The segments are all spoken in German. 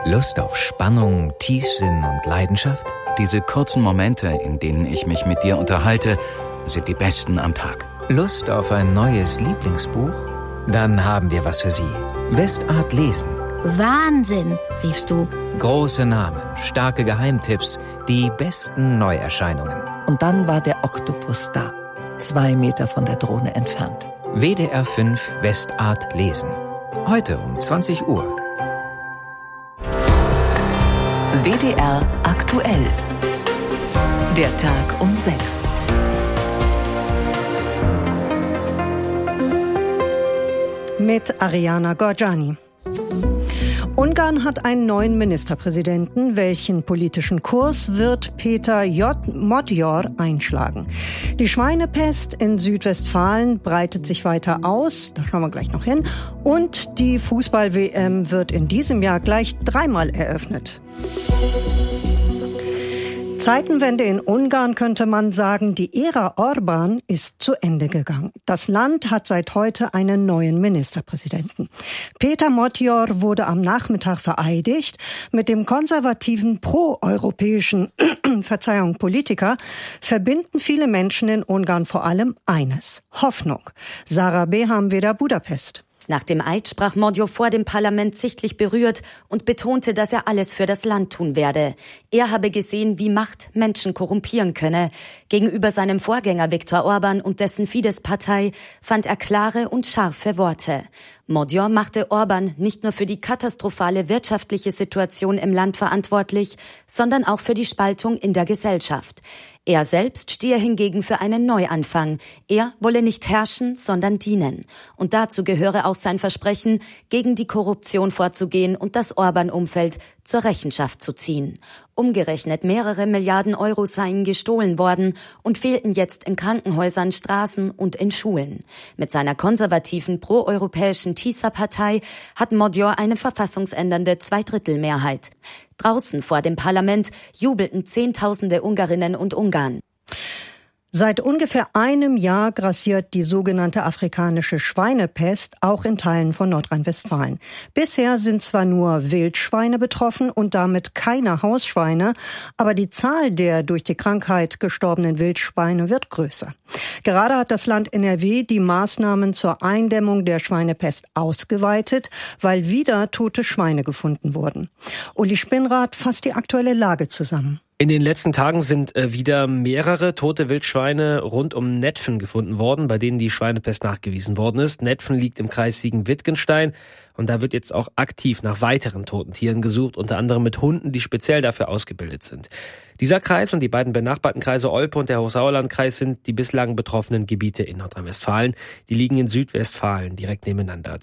Lust auf Spannung, Tiefsinn und Leidenschaft? Diese kurzen Momente, in denen ich mich mit dir unterhalte, sind die besten am Tag. Lust auf ein neues Lieblingsbuch? Dann haben wir was für Sie. Westart lesen. Wahnsinn, riefst du. Große Namen, starke Geheimtipps, die besten Neuerscheinungen. Und dann war der Oktopus da, 2 Meter von der Drohne entfernt. WDR 5 Westart lesen. Heute um 20 Uhr. WDR aktuell. Der Tag um 6. Mit Ariana Gorjani. Ungarn hat einen neuen Ministerpräsidenten. Welchen politischen Kurs wird Péter Modjor einschlagen? Die Schweinepest in Südwestfalen breitet sich weiter aus. Da schauen wir gleich noch hin. Und die Fußball-WM wird in diesem Jahr gleich 3-mal eröffnet. Zeitenwende in Ungarn, könnte man sagen, die Ära Orbán ist zu Ende gegangen. Das Land hat seit heute einen neuen Ministerpräsidenten. Péter Modjor wurde am Nachmittag vereidigt. Mit dem konservativen pro-europäischen Politiker verbinden viele Menschen in Ungarn vor allem eines: Hoffnung. Sarah Beham-Weder, Budapest. Nach dem Eid sprach Modjor vor dem Parlament sichtlich berührt und betonte, dass er alles für das Land tun werde. Er habe gesehen, wie Macht Menschen korrumpieren könne. Gegenüber seinem Vorgänger Viktor Orbán und dessen Fidesz-Partei fand er klare und scharfe Worte. Modjor machte Orbán nicht nur für die katastrophale wirtschaftliche Situation im Land verantwortlich, sondern auch für die Spaltung in der Gesellschaft. Er selbst stehe hingegen für einen Neuanfang. Er wolle nicht herrschen, sondern dienen. Und dazu gehöre auch sein Versprechen, gegen die Korruption vorzugehen und das Orbán-Umfeld zur Rechenschaft zu ziehen. Umgerechnet mehrere Milliarden Euro seien gestohlen worden und fehlten jetzt in Krankenhäusern, Straßen und in Schulen. Mit seiner konservativen proeuropäischen TISA-Partei hat Modjor eine verfassungsändernde Zweidrittelmehrheit. Draußen vor dem Parlament jubelten Zehntausende Ungarinnen und Ungarn. Seit ungefähr einem Jahr grassiert die sogenannte afrikanische Schweinepest auch in Teilen von Nordrhein-Westfalen. Bisher sind zwar nur Wildschweine betroffen und damit keine Hausschweine, aber die Zahl der durch die Krankheit gestorbenen Wildschweine wird größer. Gerade hat das Land NRW die Maßnahmen zur Eindämmung der Schweinepest ausgeweitet, weil wieder tote Schweine gefunden wurden. Uli Spinnrath fasst die aktuelle Lage zusammen. In den letzten Tagen sind wieder mehrere tote Wildschweine rund um Netphen gefunden worden, bei denen die Schweinepest nachgewiesen worden ist. Netphen liegt im Kreis Siegen-Wittgenstein und da wird jetzt auch aktiv nach weiteren toten Tieren gesucht, unter anderem mit Hunden, die speziell dafür ausgebildet sind. Dieser Kreis und die beiden benachbarten Kreise Olpe und der Hochsauerlandkreis sind die bislang betroffenen Gebiete in Nordrhein-Westfalen. Die liegen in Südwestfalen direkt nebeneinander.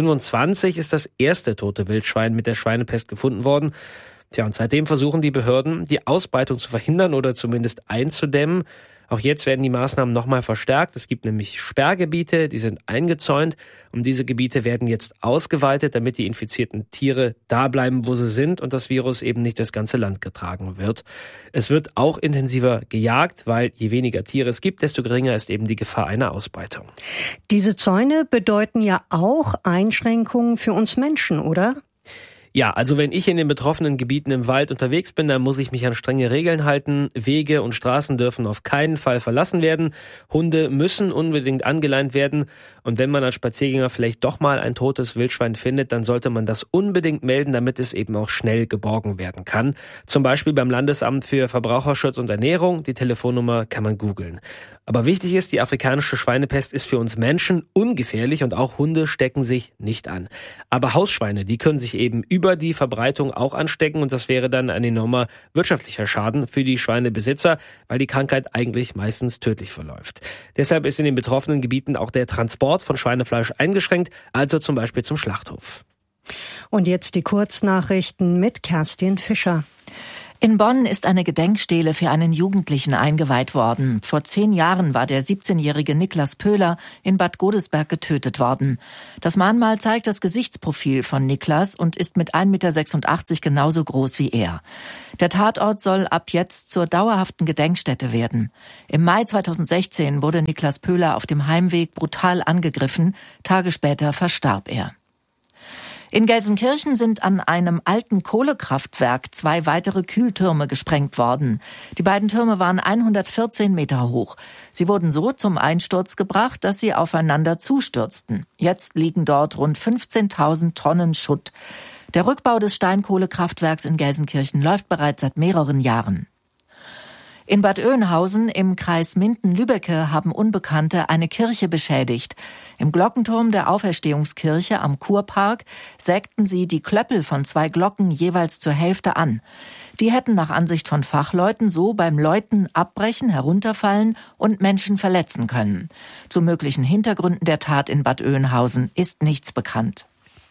2025 ist das erste tote Wildschwein mit der Schweinepest gefunden worden. Tja, und seitdem versuchen die Behörden, die Ausbreitung zu verhindern oder zumindest einzudämmen. Auch jetzt werden die Maßnahmen nochmal verstärkt. Es gibt nämlich Sperrgebiete, die sind eingezäunt. Und diese Gebiete werden jetzt ausgeweitet, damit die infizierten Tiere da bleiben, wo sie sind und das Virus eben nicht durchs ganze Land getragen wird. Es wird auch intensiver gejagt, weil je weniger Tiere es gibt, desto geringer ist eben die Gefahr einer Ausbreitung. Diese Zäune bedeuten ja auch Einschränkungen für uns Menschen, oder? Ja, also wenn ich in den betroffenen Gebieten im Wald unterwegs bin, dann muss ich mich an strenge Regeln halten. Wege und Straßen dürfen auf keinen Fall verlassen werden. Hunde müssen unbedingt angeleint werden. Und wenn man als Spaziergänger vielleicht doch mal ein totes Wildschwein findet, dann sollte man das unbedingt melden, damit es eben auch schnell geborgen werden kann. Zum Beispiel beim Landesamt für Verbraucherschutz und Ernährung. Die Telefonnummer kann man googeln. Aber wichtig ist, die afrikanische Schweinepest ist für uns Menschen ungefährlich und auch Hunde stecken sich nicht an. Aber Hausschweine, die können sich eben über die Verbreitung auch anstecken und das wäre dann ein enormer wirtschaftlicher Schaden für die Schweinebesitzer, weil die Krankheit eigentlich meistens tödlich verläuft. Deshalb ist in den betroffenen Gebieten auch der Transport von Schweinefleisch eingeschränkt, also zum Beispiel zum Schlachthof. Und jetzt die Kurznachrichten mit Kerstin Fischer. In Bonn ist eine Gedenkstele für einen Jugendlichen eingeweiht worden. Vor 10 Jahren war der 17-jährige Niklas Pöhler in Bad Godesberg getötet worden. Das Mahnmal zeigt das Gesichtsprofil von Niklas und ist mit 1,86 Meter genauso groß wie er. Der Tatort soll ab jetzt zur dauerhaften Gedenkstätte werden. Im Mai 2016 wurde Niklas Pöhler auf dem Heimweg brutal angegriffen. Tage später verstarb er. In Gelsenkirchen sind an einem alten Kohlekraftwerk 2 weitere Kühltürme gesprengt worden. Die beiden Türme waren 114 Meter hoch. Sie wurden so zum Einsturz gebracht, dass sie aufeinander zustürzten. Jetzt liegen dort rund 15.000 Tonnen Schutt. Der Rückbau des Steinkohlekraftwerks in Gelsenkirchen läuft bereits seit mehreren Jahren. In Bad Oeynhausen im Kreis Minden-Lübbecke haben Unbekannte eine Kirche beschädigt. Im Glockenturm der Auferstehungskirche am Kurpark sägten sie die Klöppel von 2 Glocken jeweils zur Hälfte an. Die hätten nach Ansicht von Fachleuten so beim Läuten abbrechen, herunterfallen und Menschen verletzen können. Zu möglichen Hintergründen der Tat in Bad Oeynhausen ist nichts bekannt.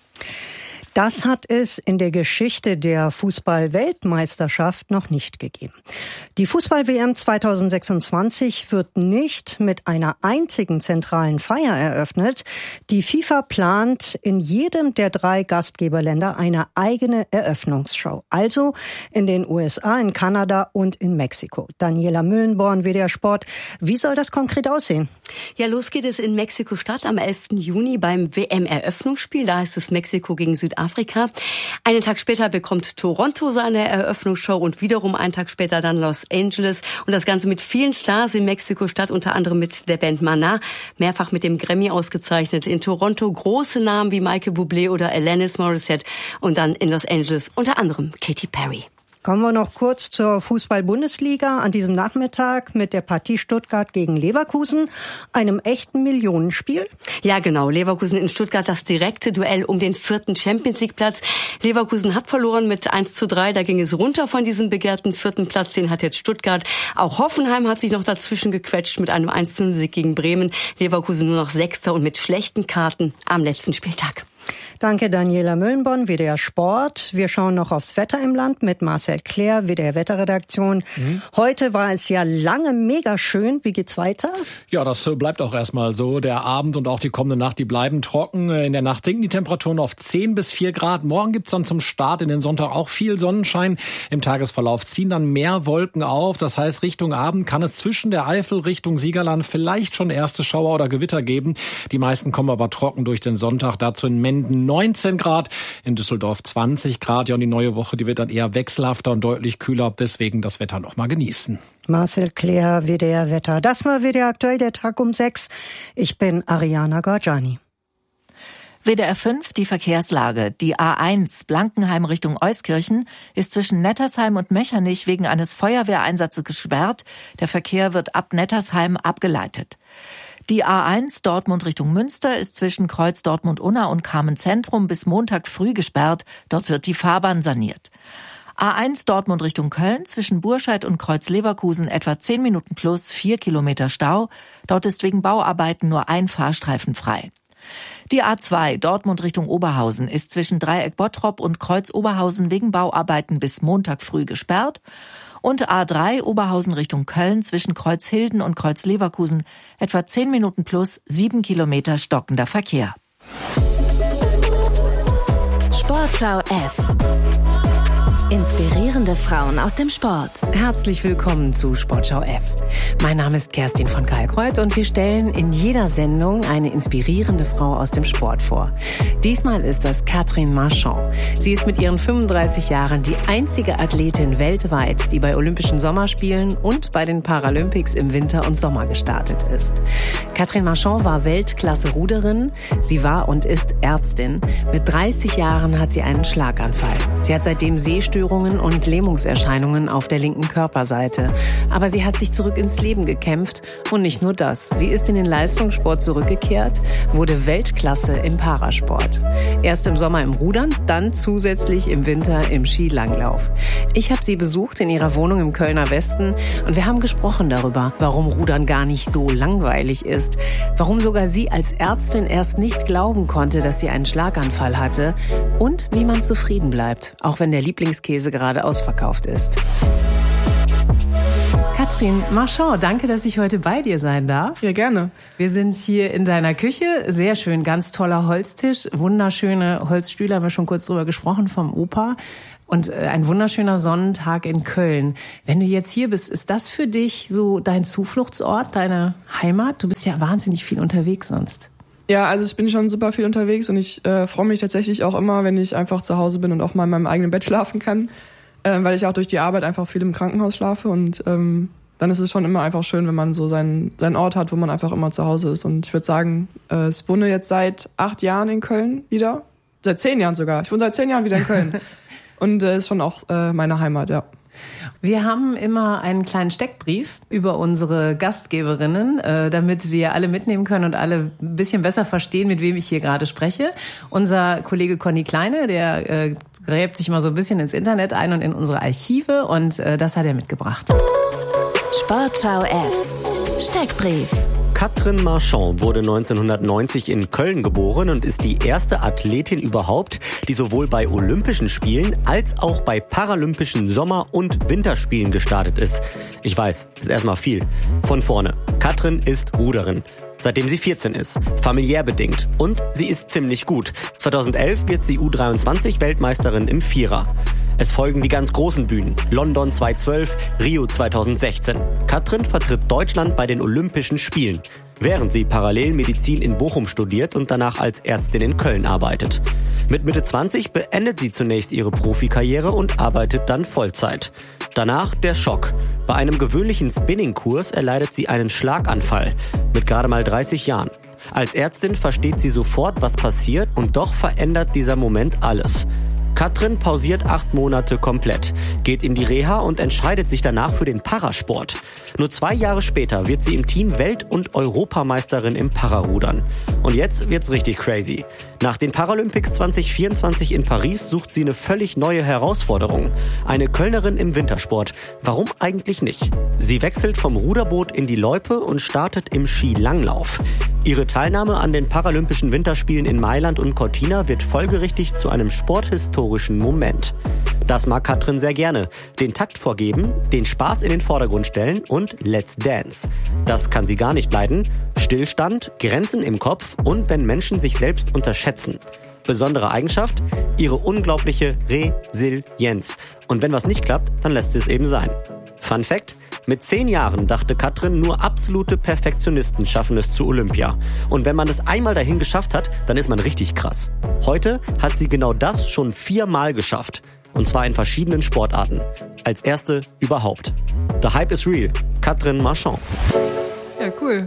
Das hat es in der Geschichte der Fußball-Weltmeisterschaft noch nicht gegeben. Die Fußball-WM 2026 wird nicht mit einer einzigen zentralen Feier eröffnet. Die FIFA plant in jedem der 3 Gastgeberländer eine eigene Eröffnungsshow. Also in den USA, in Kanada und in Mexiko. Daniela Müllenborn, WDR Sport. Wie soll das konkret aussehen? Ja, los geht es in Mexiko-Stadt am 11. Juni beim WM-Eröffnungsspiel. Da ist es Mexiko gegen Südafrika. Einen Tag später bekommt Toronto seine Eröffnungsshow und wiederum einen Tag später dann Los Angeles. Und das Ganze mit vielen Stars in Mexiko-Stadt, unter anderem mit der Band Maná, mehrfach mit dem Grammy ausgezeichnet. In Toronto große Namen wie Michael Bublé oder Alanis Morissette und dann in Los Angeles unter anderem Katy Perry. Kommen wir noch kurz zur Fußball-Bundesliga an diesem Nachmittag mit der Partie Stuttgart gegen Leverkusen, einem echten Millionenspiel. Ja, genau. Leverkusen in Stuttgart, das direkte Duell um den 4. Champions-League-Platz. Leverkusen hat verloren mit 1:3. Da ging es runter von diesem begehrten 4. Platz. Den hat jetzt Stuttgart. Auch Hoffenheim hat sich noch dazwischen gequetscht mit einem 1:0-Sieg gegen Bremen. Leverkusen nur noch 6. und mit schlechten Karten am letzten Spieltag. Danke, Daniela Müllenborn, WDR Sport. Wir schauen noch aufs Wetter im Land mit Marcel Claire, WDR Wetterredaktion. Heute war es ja lange mega schön. Wie geht's weiter? Ja, das bleibt auch erstmal so. Der Abend und auch die kommende Nacht, die bleiben trocken. In der Nacht sinken die Temperaturen auf 10 bis 4 Grad. Morgen gibt's dann zum Start in den Sonntag auch viel Sonnenschein. Im Tagesverlauf ziehen dann mehr Wolken auf. Das heißt, Richtung Abend kann es zwischen der Eifel Richtung Siegerland vielleicht schon erste Schauer oder Gewitter geben. Die meisten kommen aber trocken durch den Sonntag. Dazu in Menden 19 Grad, in Düsseldorf 20 Grad. Ja, und die neue Woche, die wird dann eher wechselhafter und deutlich kühler. Deswegen das Wetter noch mal genießen. Marcel Claire, WDR Wetter. Das war WDR aktuell, der Tag um 6. Ich bin Ariana Gorjani. WDR 5, die Verkehrslage. Die A1 Blankenheim Richtung Euskirchen ist zwischen Nettersheim und Mechernich wegen eines Feuerwehreinsatzes gesperrt. Der Verkehr wird ab Nettersheim abgeleitet. Die A1 Dortmund Richtung Münster ist zwischen Kreuz Dortmund-Unna und Carmen-Zentrum bis Montag früh gesperrt. Dort wird die Fahrbahn saniert. A1 Dortmund Richtung Köln zwischen Burscheid und Kreuz-Leverkusen etwa 10 Minuten plus 4 Kilometer Stau. Dort ist wegen Bauarbeiten nur ein Fahrstreifen frei. Die A2 Dortmund Richtung Oberhausen ist zwischen Dreieck Bottrop und Kreuz Oberhausen wegen Bauarbeiten bis Montag früh gesperrt. Und A3 Oberhausen Richtung Köln zwischen Kreuzhilden und Kreuz-Leverkusen etwa 10 Minuten plus 7 Kilometer stockender Verkehr. Sportschau F. Inspirierende Frauen aus dem Sport. Herzlich willkommen zu Sportschau F. Mein Name ist Kerstin von Kalkreuth und wir stellen in jeder Sendung eine inspirierende Frau aus dem Sport vor. Diesmal ist das Catherine Marchand. Sie ist mit ihren 35 Jahren die einzige Athletin weltweit, die bei Olympischen Sommerspielen und bei den Paralympics im Winter und Sommer gestartet ist. Catherine Marchand war Weltklasse-Ruderin. Sie war und ist Ärztin. Mit 30 Jahren hat sie einen Schlaganfall. Sie hat seitdem Sehstörungen und Lähmungserscheinungen auf der linken Körperseite. Aber sie hat sich zurück ins Leben gekämpft und nicht nur das. Sie ist in den Leistungssport zurückgekehrt, wurde Weltklasse im Parasport. Erst im Sommer im Rudern, dann zusätzlich im Winter im Skilanglauf. Ich habe sie besucht in ihrer Wohnung im Kölner Westen und wir haben gesprochen darüber, warum Rudern gar nicht so langweilig ist, warum sogar sie als Ärztin erst nicht glauben konnte, dass sie einen Schlaganfall hatte und wie man zufrieden bleibt, auch wenn der Lieblingskäse gerade ausverkauft ist. Catherine Marchand, danke, dass ich heute bei dir sein darf. Ja, gerne. Wir sind hier in deiner Küche. Sehr schön, ganz toller Holztisch, wunderschöne Holzstühle, haben wir schon kurz drüber gesprochen, vom Opa. Und ein wunderschöner Sonnentag in Köln. Wenn du jetzt hier bist, ist das für dich so dein Zufluchtsort, deine Heimat? Du bist ja wahnsinnig viel unterwegs sonst. Ja, also ich bin schon super viel unterwegs und ich freue mich tatsächlich auch immer, wenn ich einfach zu Hause bin und auch mal in meinem eigenen Bett schlafen kann, weil ich auch durch die Arbeit einfach viel im Krankenhaus schlafe und dann ist es schon immer einfach schön, wenn man so seinen Ort hat, wo man einfach immer zu Hause ist. Und ich würde sagen, ich wohne jetzt seit 8 Jahren in Köln wieder, seit 10 Jahren sogar. Ich wohne seit 10 Jahren wieder in Köln und ist schon auch meine Heimat, ja. Wir haben immer einen kleinen Steckbrief über unsere Gastgeberinnen, damit wir alle mitnehmen können und alle ein bisschen besser verstehen, mit wem ich hier gerade spreche. Unser Kollege Conny Kleine, der gräbt sich mal so ein bisschen ins Internet ein und in unsere Archive und das hat er mitgebracht. Sportschau F. Steckbrief. Katrin Marchand wurde 1990 in Köln geboren und ist die erste Athletin überhaupt, die sowohl bei Olympischen Spielen als auch bei Paralympischen Sommer- und Winterspielen gestartet ist. Ich weiß, ist erstmal viel. Von vorne. Katrin ist Ruderin. Seitdem sie 14 ist, familiär bedingt. Und sie ist ziemlich gut. 2011 wird sie U23-Weltmeisterin im Vierer. Es folgen die ganz großen Bühnen. London 2012, Rio 2016. Katrin vertritt Deutschland bei den Olympischen Spielen, während sie parallel Medizin in Bochum studiert und danach als Ärztin in Köln arbeitet. Mit Mitte 20 beendet sie zunächst ihre Profikarriere und arbeitet dann Vollzeit. Danach der Schock. Bei einem gewöhnlichen Spinningkurs erleidet sie einen Schlaganfall mit gerade mal 30 Jahren. Als Ärztin versteht sie sofort, was passiert, und doch verändert dieser Moment alles. Katrin pausiert 8 Monate komplett, geht in die Reha und entscheidet sich danach für den Parasport. Nur 2 Jahre später wird sie im Team Welt- und Europameisterin im Pararudern. Und jetzt wird's richtig crazy. Nach den Paralympics 2024 in Paris sucht sie eine völlig neue Herausforderung. Eine Kölnerin im Wintersport. Warum eigentlich nicht? Sie wechselt vom Ruderboot in die Loipe und startet im Skilanglauf. Ihre Teilnahme an den Paralympischen Winterspielen in Mailand und Cortina wird folgerichtig zu einem sporthistorischen Moment. Das mag Katrin sehr gerne. Den Takt vorgeben, den Spaß in den Vordergrund stellen und Let's Dance. Das kann sie gar nicht leiden. Stillstand, Grenzen im Kopf und wenn Menschen sich selbst unterschätzen. Besondere Eigenschaft? Ihre unglaubliche Resilienz. Und wenn was nicht klappt, dann lässt sie es eben sein. Fun Fact: Mit 10 Jahren dachte Katrin, nur absolute Perfektionisten schaffen es zu Olympia. Und wenn man es einmal dahin geschafft hat, dann ist man richtig krass. Heute hat sie genau das schon 4 Mal geschafft. Und zwar in verschiedenen Sportarten. Als erste überhaupt. The Hype is real. Katrin Marchand. Ja, cool.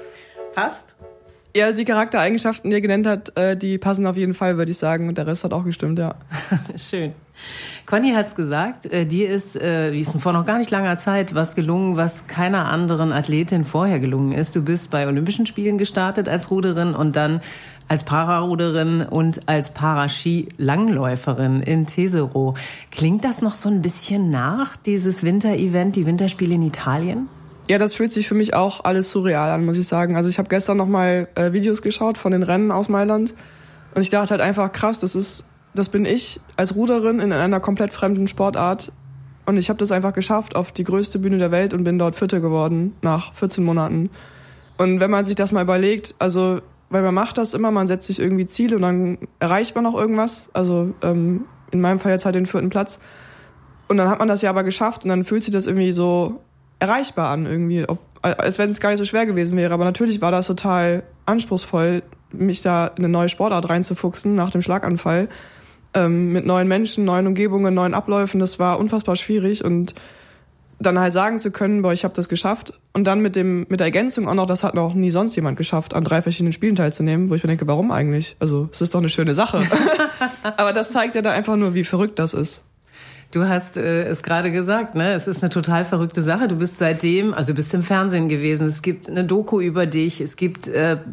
Passt? Ja, die Charaktereigenschaften, die er genannt hat, die passen auf jeden Fall, würde ich sagen. Und der Rest hat auch gestimmt, ja. Schön. Conny hat's gesagt, dir ist, wie ist vor noch gar nicht langer Zeit, was gelungen, was keiner anderen Athletin vorher gelungen ist. Du bist bei Olympischen Spielen gestartet als Ruderin und dann als Pararuderin und als Paraski-Langläuferin in Tesero. Klingt das noch so ein bisschen nach, dieses Winterevent, die Winterspiele in Italien? Ja, das fühlt sich für mich auch alles surreal an, muss ich sagen. Also ich habe gestern noch mal Videos geschaut von den Rennen aus Mailand und ich dachte halt einfach, krass, das bin ich als Ruderin in einer komplett fremden Sportart und ich habe das einfach geschafft auf die größte Bühne der Welt und bin dort Vierte geworden nach 14 Monaten. Und wenn man sich das mal überlegt, also weil man macht das immer, man setzt sich irgendwie Ziele und dann erreicht man noch irgendwas, also in meinem Fall jetzt halt den 4. Platz und dann hat man das ja aber geschafft und dann fühlt sich das irgendwie so erreichbar an irgendwie, als wenn es gar nicht so schwer gewesen wäre. Aber natürlich war das total anspruchsvoll, mich da in eine neue Sportart reinzufuchsen nach dem Schlaganfall. Mit neuen Menschen, neuen Umgebungen, neuen Abläufen. Das war unfassbar schwierig. Und dann halt sagen zu können, boah, ich habe das geschafft. Und dann mit der Ergänzung auch noch, das hat noch nie sonst jemand geschafft, an 3 verschiedenen Spielen teilzunehmen. Wo ich mir denke, warum eigentlich? Also es ist doch eine schöne Sache. Aber das zeigt ja da einfach nur, wie verrückt das ist. Du hast es gerade gesagt, ne? Es ist eine total verrückte Sache. Du bist seitdem, also bist im Fernsehen gewesen. Es gibt eine Doku über dich. Es gibt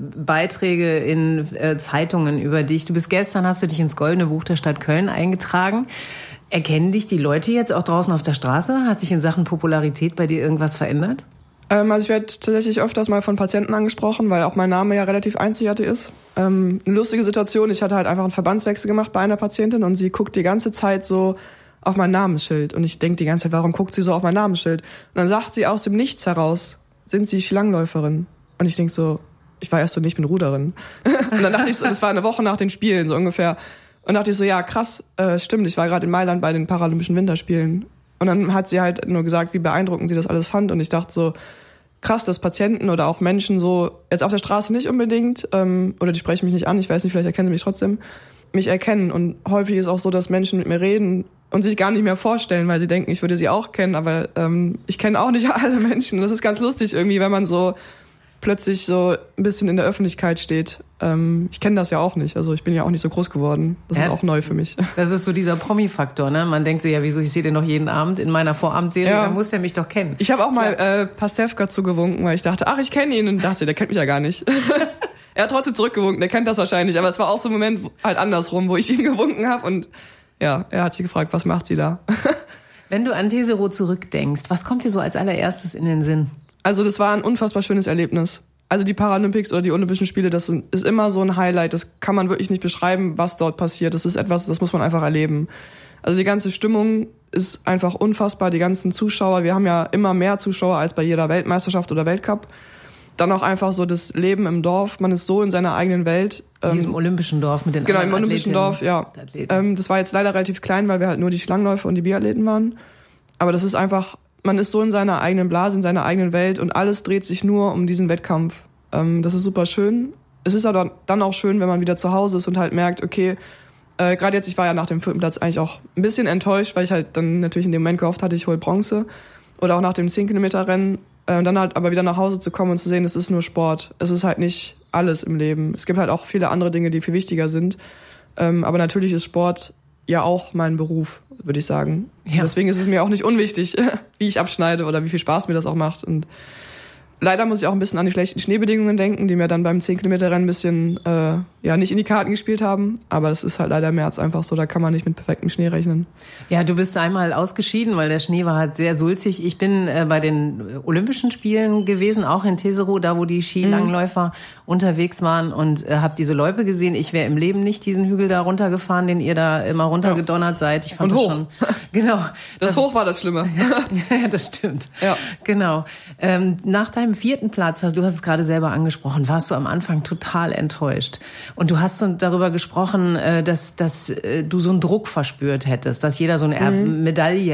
Beiträge in Zeitungen über dich. Hast du dich ins Goldene Buch der Stadt Köln eingetragen. Erkennen dich die Leute jetzt auch draußen auf der Straße? Hat sich in Sachen Popularität bei dir irgendwas verändert? Also ich werde tatsächlich öfters mal von Patienten angesprochen, weil auch mein Name ja relativ einzigartig ist. Eine lustige Situation, ich hatte halt einfach einen Verbandswechsel gemacht bei einer Patientin und sie guckt die ganze Zeit so auf mein Namensschild. Und ich denke die ganze Zeit, warum guckt sie so auf mein Namensschild? Und dann sagt sie aus dem Nichts heraus, sind Sie Skilangläuferin? Und ich denke so, ich war erst so, nee, ich bin Ruderin. Und dann dachte ich so, das war eine Woche nach den Spielen so ungefähr. Und dachte ich so, ja krass, stimmt, ich war gerade in Mailand bei den Paralympischen Winterspielen. Und dann hat sie halt nur gesagt, wie beeindruckend sie das alles fand. Und ich dachte so, krass, dass Patienten oder auch Menschen so, jetzt auf der Straße nicht unbedingt, oder die sprechen mich nicht an, ich weiß nicht, vielleicht erkennen sie mich trotzdem, mich erkennen. Und häufig ist auch so, dass Menschen mit mir reden und sich gar nicht mehr vorstellen, weil sie denken, ich würde sie auch kennen, aber ich kenne auch nicht alle Menschen. Das ist ganz lustig irgendwie, wenn man so plötzlich so ein bisschen in der Öffentlichkeit steht. Ich kenne das ja auch nicht, also ich bin ja auch nicht so groß geworden. Das ist auch neu für mich. Das ist so dieser Promi-Faktor, ne? Man denkt so, ja wieso, ich sehe den noch jeden Abend in meiner Vorabendserie, dann muss der mich doch kennen. Ich habe auch mal Pastewka zugewunken, weil ich dachte, ach, ich kenne ihn, und dachte, der kennt mich ja gar nicht. Er hat trotzdem zurückgewunken, der kennt das wahrscheinlich, aber es war auch so ein Moment halt andersrum, wo ich ihm gewunken habe, und ja, er hat sich gefragt, was macht sie da? Wenn du an Tesero zurückdenkst, was kommt dir so als allererstes in den Sinn? Also das war ein unfassbar schönes Erlebnis. Also die Paralympics oder die Olympischen Spiele, das ist immer so ein Highlight. Das kann man wirklich nicht beschreiben, was dort passiert. Das ist etwas, das muss man einfach erleben. Also die ganze Stimmung ist einfach unfassbar. Die ganzen Zuschauer, wir haben ja immer mehr Zuschauer als bei jeder Weltmeisterschaft oder Weltcup. Dann auch einfach so das Leben im Dorf. Man ist so in seiner eigenen Welt. In diesem olympischen Dorf mit den Genau, im olympischen Dorf, ja. Das war jetzt leider relativ klein, weil wir halt nur die Schlangenläufer und die Biathleten waren. Aber das ist einfach, man ist so in seiner eigenen Blase, in seiner eigenen Welt, und alles dreht sich nur um diesen Wettkampf. Das ist super schön. Es ist aber dann auch schön, wenn man wieder zu Hause ist und halt merkt, okay, gerade jetzt, ich war ja nach dem 4. Platz eigentlich auch ein bisschen enttäuscht, weil ich halt dann natürlich in dem Moment gehofft hatte, ich hole Bronze. Oder auch nach dem 10-Kilometer-Rennen. Und dann halt aber wieder nach Hause zu kommen und zu sehen, es ist nur Sport. Es ist halt nicht alles im Leben. Es gibt halt auch viele andere Dinge, die viel wichtiger sind. Aber natürlich ist Sport ja auch mein Beruf, würde ich sagen. Ja. Deswegen ist es mir auch nicht unwichtig, wie ich abschneide oder wie viel Spaß mir das auch macht. Und leider muss ich auch ein bisschen an die schlechten Schneebedingungen denken, die mir dann beim 10-Kilometer-Rennen ein bisschen nicht in die Karten gespielt haben. Aber das ist halt leider im März einfach so, da kann man nicht mit perfektem Schnee rechnen. Ja, du bist einmal ausgeschieden, weil der Schnee war halt sehr sulzig. Ich bin bei den Olympischen Spielen gewesen, auch in Tesero, da wo die Skilangläufer unterwegs waren, und habe diese Loipe gesehen. Ich wäre im Leben nicht diesen Hügel da runtergefahren, den ihr da immer runtergedonnert seid. Ich fand und das hoch. Schon. Genau. Das hoch war das Schlimme. Ja, das stimmt. Ja. Genau. Nach deinem 4. Platz, du hast es gerade selber angesprochen, warst du am Anfang total enttäuscht. Und du hast darüber gesprochen, dass du so einen Druck verspürt hättest, dass jeder so eine Medaille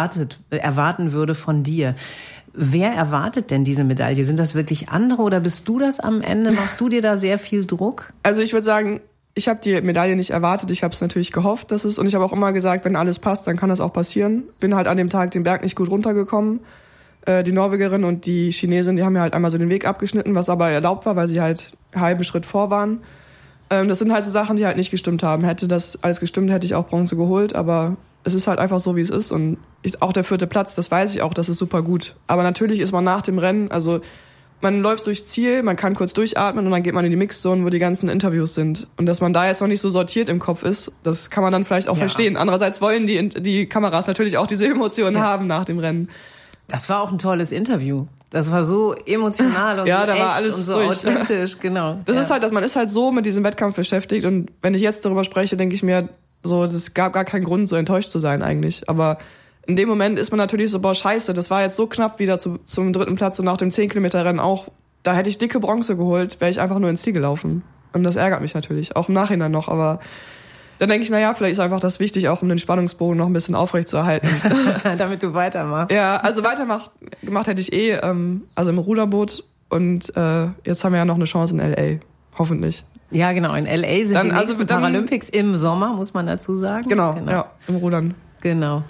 erwarten würde von dir. Wer erwartet denn diese Medaille? Sind das wirklich andere oder bist du das am Ende? Machst du dir da sehr viel Druck? Also ich würde sagen, ich habe die Medaille nicht erwartet. Ich habe es natürlich gehofft, dass es, und ich habe auch immer gesagt, wenn alles passt, dann kann das auch passieren. Bin halt an dem Tag den Berg nicht gut runtergekommen. Die Norwegerin und die Chinesin, die haben mir halt einmal so den Weg abgeschnitten, was aber erlaubt war, weil sie halt einen halben Schritt vor waren. Das sind halt so Sachen, die halt nicht gestimmt haben. Hätte das alles gestimmt, hätte ich auch Bronze geholt, aber es ist halt einfach so, wie es ist. Und auch der 4. Platz, das weiß ich auch, das ist super gut. Aber natürlich ist man nach dem Rennen, also man läuft durchs Ziel, man kann kurz durchatmen und dann geht man in die Mixzone, wo die ganzen Interviews sind. Und dass man da jetzt noch nicht so sortiert im Kopf ist, das kann man dann vielleicht auch verstehen. Andererseits wollen die Kameras natürlich auch diese Emotionen haben nach dem Rennen. Das war auch ein tolles Interview. Das war so emotional und so da echt war alles und so durch. authentisch, genau. Das ist halt, dass man ist halt so mit diesem Wettkampf beschäftigt, und wenn ich jetzt darüber spreche, denke ich mir so, es gab gar keinen Grund, so enttäuscht zu sein eigentlich. Aber in dem Moment ist man natürlich so, boah, scheiße, das war jetzt so knapp wieder zum 3. Platz, und nach dem 10-Kilometer-Rennen auch, da hätte ich dicke Bronze geholt, wäre ich einfach nur ins Ziel gelaufen. Und das ärgert mich natürlich, auch im Nachhinein noch, aber dann denke ich, naja, vielleicht ist einfach das wichtig, auch um den Spannungsbogen noch ein bisschen aufrecht zu erhalten. Damit du weitermachst. Ja, also gemacht hätte ich also im Ruderboot, und jetzt haben wir ja noch eine Chance in L.A., hoffentlich. Ja, genau, in L.A. sind die nächsten Paralympics im Sommer, muss man dazu sagen. Genau. Ja, im Rudern. Genau.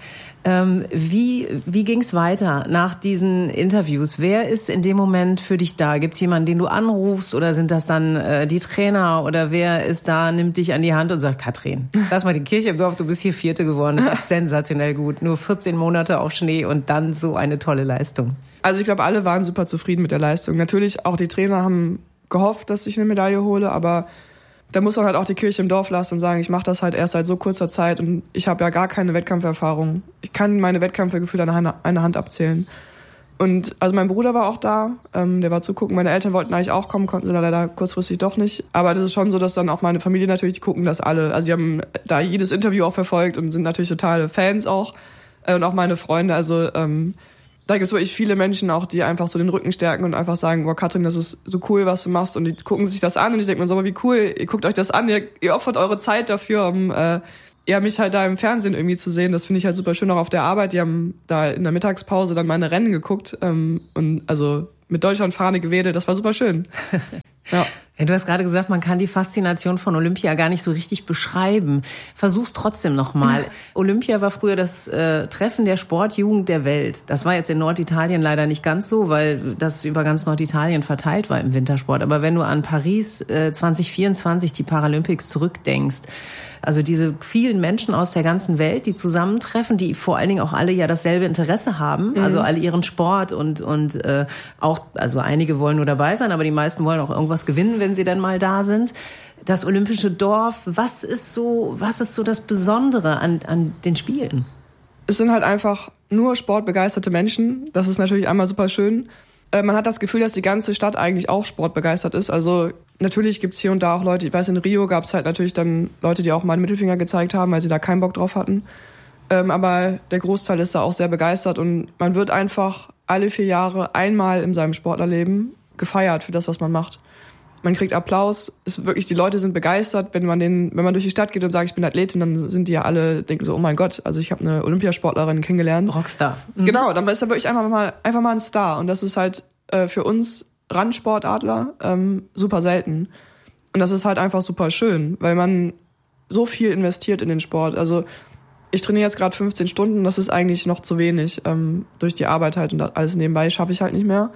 Wie ging's weiter nach diesen Interviews? Wer ist in dem Moment für dich da? Gibt's jemanden, den du anrufst, oder sind das dann die Trainer, oder wer ist da, nimmt dich an die Hand und sagt, Katrin, lass mal die Kirche im Dorf, du bist hier 4. geworden, das ist sensationell gut. Nur 14 Monate auf Schnee und dann so eine tolle Leistung. Also ich glaube, alle waren super zufrieden mit der Leistung. Natürlich auch die Trainer haben gehofft, dass ich eine Medaille hole, aber da muss man halt auch die Kirche im Dorf lassen und sagen, ich mache das halt erst seit so kurzer Zeit und ich habe ja gar keine Wettkampferfahrung. Ich kann meine Wettkämpfe gefühlt an einer Hand abzählen. Und also mein Bruder war auch da, der war zugucken. Meine Eltern wollten eigentlich auch kommen, konnten sie leider kurzfristig doch nicht. Aber das ist schon so, dass dann auch meine Familie natürlich, die gucken das alle. Also die haben da jedes Interview auch verfolgt und sind natürlich totale Fans auch. Und auch meine Freunde, also da gibt es wirklich viele Menschen auch, die einfach so den Rücken stärken und einfach sagen, boah, Katrin, das ist so cool, was du machst. Und die gucken sich das an und ich denke mir so, wie cool, ihr guckt euch das an, ihr opfert eure Zeit dafür, um mich halt da im Fernsehen irgendwie zu sehen. Das finde ich halt super schön, auch auf der Arbeit. Die haben da in der Mittagspause dann meine Rennen geguckt und also mit Deutschlandfahne gewedelt. Das war super schön. Ja. Du hast gerade gesagt, man kann die Faszination von Olympia gar nicht so richtig beschreiben. Versuch's trotzdem nochmal. Olympia war früher das Treffen der Sportjugend der Welt. Das war jetzt in Norditalien leider nicht ganz so, weil das über ganz Norditalien verteilt war im Wintersport. Aber wenn du an Paris 2024, die Paralympics, zurückdenkst, also diese vielen Menschen aus der ganzen Welt, die zusammentreffen, die vor allen Dingen auch alle ja dasselbe Interesse haben, also alle ihren Sport und auch, also einige wollen nur dabei sein, aber die meisten wollen auch irgendwas gewinnen, wenn sie dann mal da sind. Das Olympische Dorf, was ist so das Besondere an den Spielen? Es sind halt einfach nur sportbegeisterte Menschen. Das ist natürlich einmal super schön. Man hat das Gefühl, dass die ganze Stadt eigentlich auch sportbegeistert ist. Also natürlich gibt's hier und da auch Leute, ich weiß, in Rio gab's halt natürlich dann Leute, die auch mal einen Mittelfinger gezeigt haben, weil sie da keinen Bock drauf hatten. Aber der Großteil ist da auch sehr begeistert und man wird einfach alle 4 Jahre einmal in seinem Sportlerleben gefeiert für das, was man macht. Man kriegt Applaus, ist wirklich, die Leute sind begeistert, wenn man durch die Stadt geht und sagt, ich bin Athletin, dann sind die ja alle, denken so, oh mein Gott, also ich habe eine Olympiasportlerin kennengelernt. Rockstar. Genau, dann ist er wirklich einfach mal ein Star und das ist halt für uns Randsportadler super selten. Und das ist halt einfach super schön, weil man so viel investiert in den Sport. Also ich trainiere jetzt gerade 15 Stunden, das ist eigentlich noch zu wenig. Durch die Arbeit halt und alles nebenbei schaffe ich halt nicht mehr.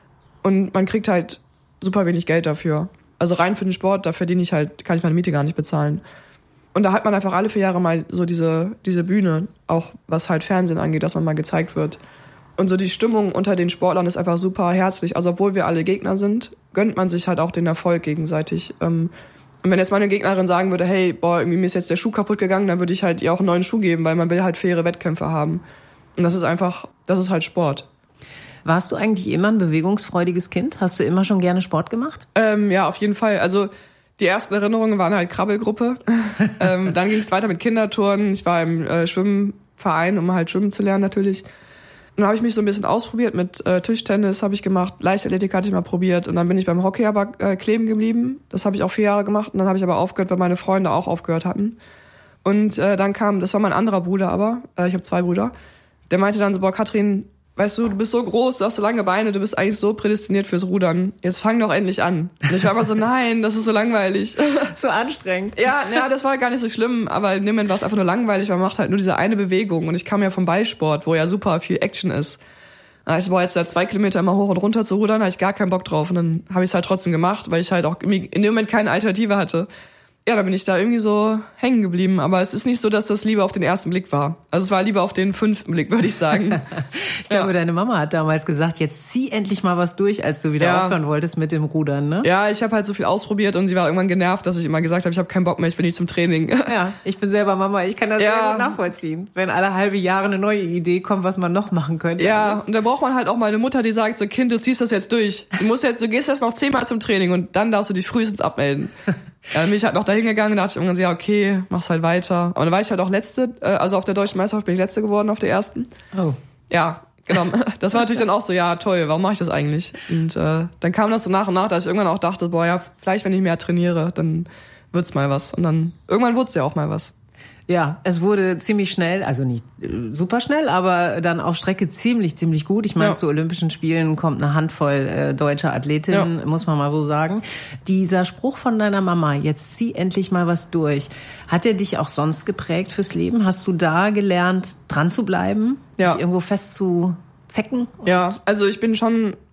Und man kriegt halt super wenig Geld dafür. Also rein für den Sport, da kann ich meine Miete gar nicht bezahlen. Und da hat man einfach alle 4 Jahre mal so diese Bühne, auch was halt Fernsehen angeht, dass man mal gezeigt wird. Und so die Stimmung unter den Sportlern ist einfach super herzlich. Also obwohl wir alle Gegner sind, gönnt man sich halt auch den Erfolg gegenseitig. Und wenn jetzt meine Gegnerin sagen würde, hey, irgendwie mir ist jetzt der Schuh kaputt gegangen, dann würde ich halt ihr auch einen neuen Schuh geben, weil man will halt faire Wettkämpfe haben. Und das ist halt Sport. Warst du eigentlich immer ein bewegungsfreudiges Kind? Hast du immer schon gerne Sport gemacht? Ja, auf jeden Fall. Also die ersten Erinnerungen waren halt Krabbelgruppe. Dann ging es weiter mit Kinderturnen. Ich war im Schwimmverein, um halt schwimmen zu lernen natürlich. Dann habe ich mich so ein bisschen ausprobiert mit Tischtennis habe ich gemacht, Leichtathletik hatte ich mal probiert und dann bin ich beim Hockey aber kleben geblieben. Das habe ich auch 4 Jahre gemacht und dann habe ich aber aufgehört, weil meine Freunde auch aufgehört hatten. Und dann das war mein anderer Bruder aber, ich habe 2 Brüder, der meinte dann so, boah Katrin, weißt du bist so groß, du hast so lange Beine, du bist eigentlich so prädestiniert fürs Rudern. Jetzt fang doch endlich an. Und ich war immer so, nein, das ist so langweilig. So anstrengend. Ja, das war gar nicht so schlimm, aber in dem Moment war es einfach nur langweilig, weil man macht halt nur diese eine Bewegung. Und ich kam ja vom Ballsport, wo ja super viel Action ist. Ich war jetzt da 2 Kilometer immer hoch und runter zu rudern, hatte ich gar keinen Bock drauf. Und dann habe ich es halt trotzdem gemacht, weil ich halt auch in dem Moment keine Alternative hatte. Ja, da bin ich da irgendwie so hängen geblieben. Aber es ist nicht so, dass das Liebe auf den ersten Blick war. Also es war lieber auf den 5. Blick, würde ich sagen. Ich glaube, deine Mama hat damals gesagt, jetzt zieh endlich mal was durch, als du wieder aufhören wolltest mit dem Rudern, ne? Ja, ich habe halt so viel ausprobiert und sie war irgendwann genervt, dass ich immer gesagt habe, ich habe keinen Bock mehr, ich bin nicht zum Training. Ja, ich bin selber Mama, ich kann das sehr gut nachvollziehen. Wenn alle halbe Jahre eine neue Idee kommt, was man noch machen könnte. Ja, und da braucht man halt auch mal eine Mutter, die sagt, so Kind, du ziehst das jetzt durch. Du gehst jetzt noch 10-mal zum Training und dann darfst du dich frühestens abmelden. Ja, dann bin ich halt noch dahin gegangen, da dachte ich irgendwann so, ja, okay, mach's halt weiter. Aber dann war ich halt auch Letzte, also auf der Deutschen Meisterschaft bin ich Letzte geworden, auf der ersten. Oh. Ja, genau. Das war natürlich dann auch so, ja, toll, warum mache ich das eigentlich? Und dann kam das so nach und nach, dass ich irgendwann auch dachte, boah, ja, vielleicht wenn ich mehr trainiere, dann wird's mal was. Und dann, irgendwann wird's ja auch mal was. Ja, es wurde ziemlich schnell, also nicht super schnell, aber dann auf Strecke ziemlich gut. Ich meine, zu Olympischen Spielen kommt eine Handvoll deutscher Athletinnen, muss man mal so sagen. Dieser Spruch von deiner Mama, jetzt zieh endlich mal was durch, hat der dich auch sonst geprägt fürs Leben? Hast du da gelernt, dran zu bleiben, dich irgendwo festzuzecken? Ja, also ich bin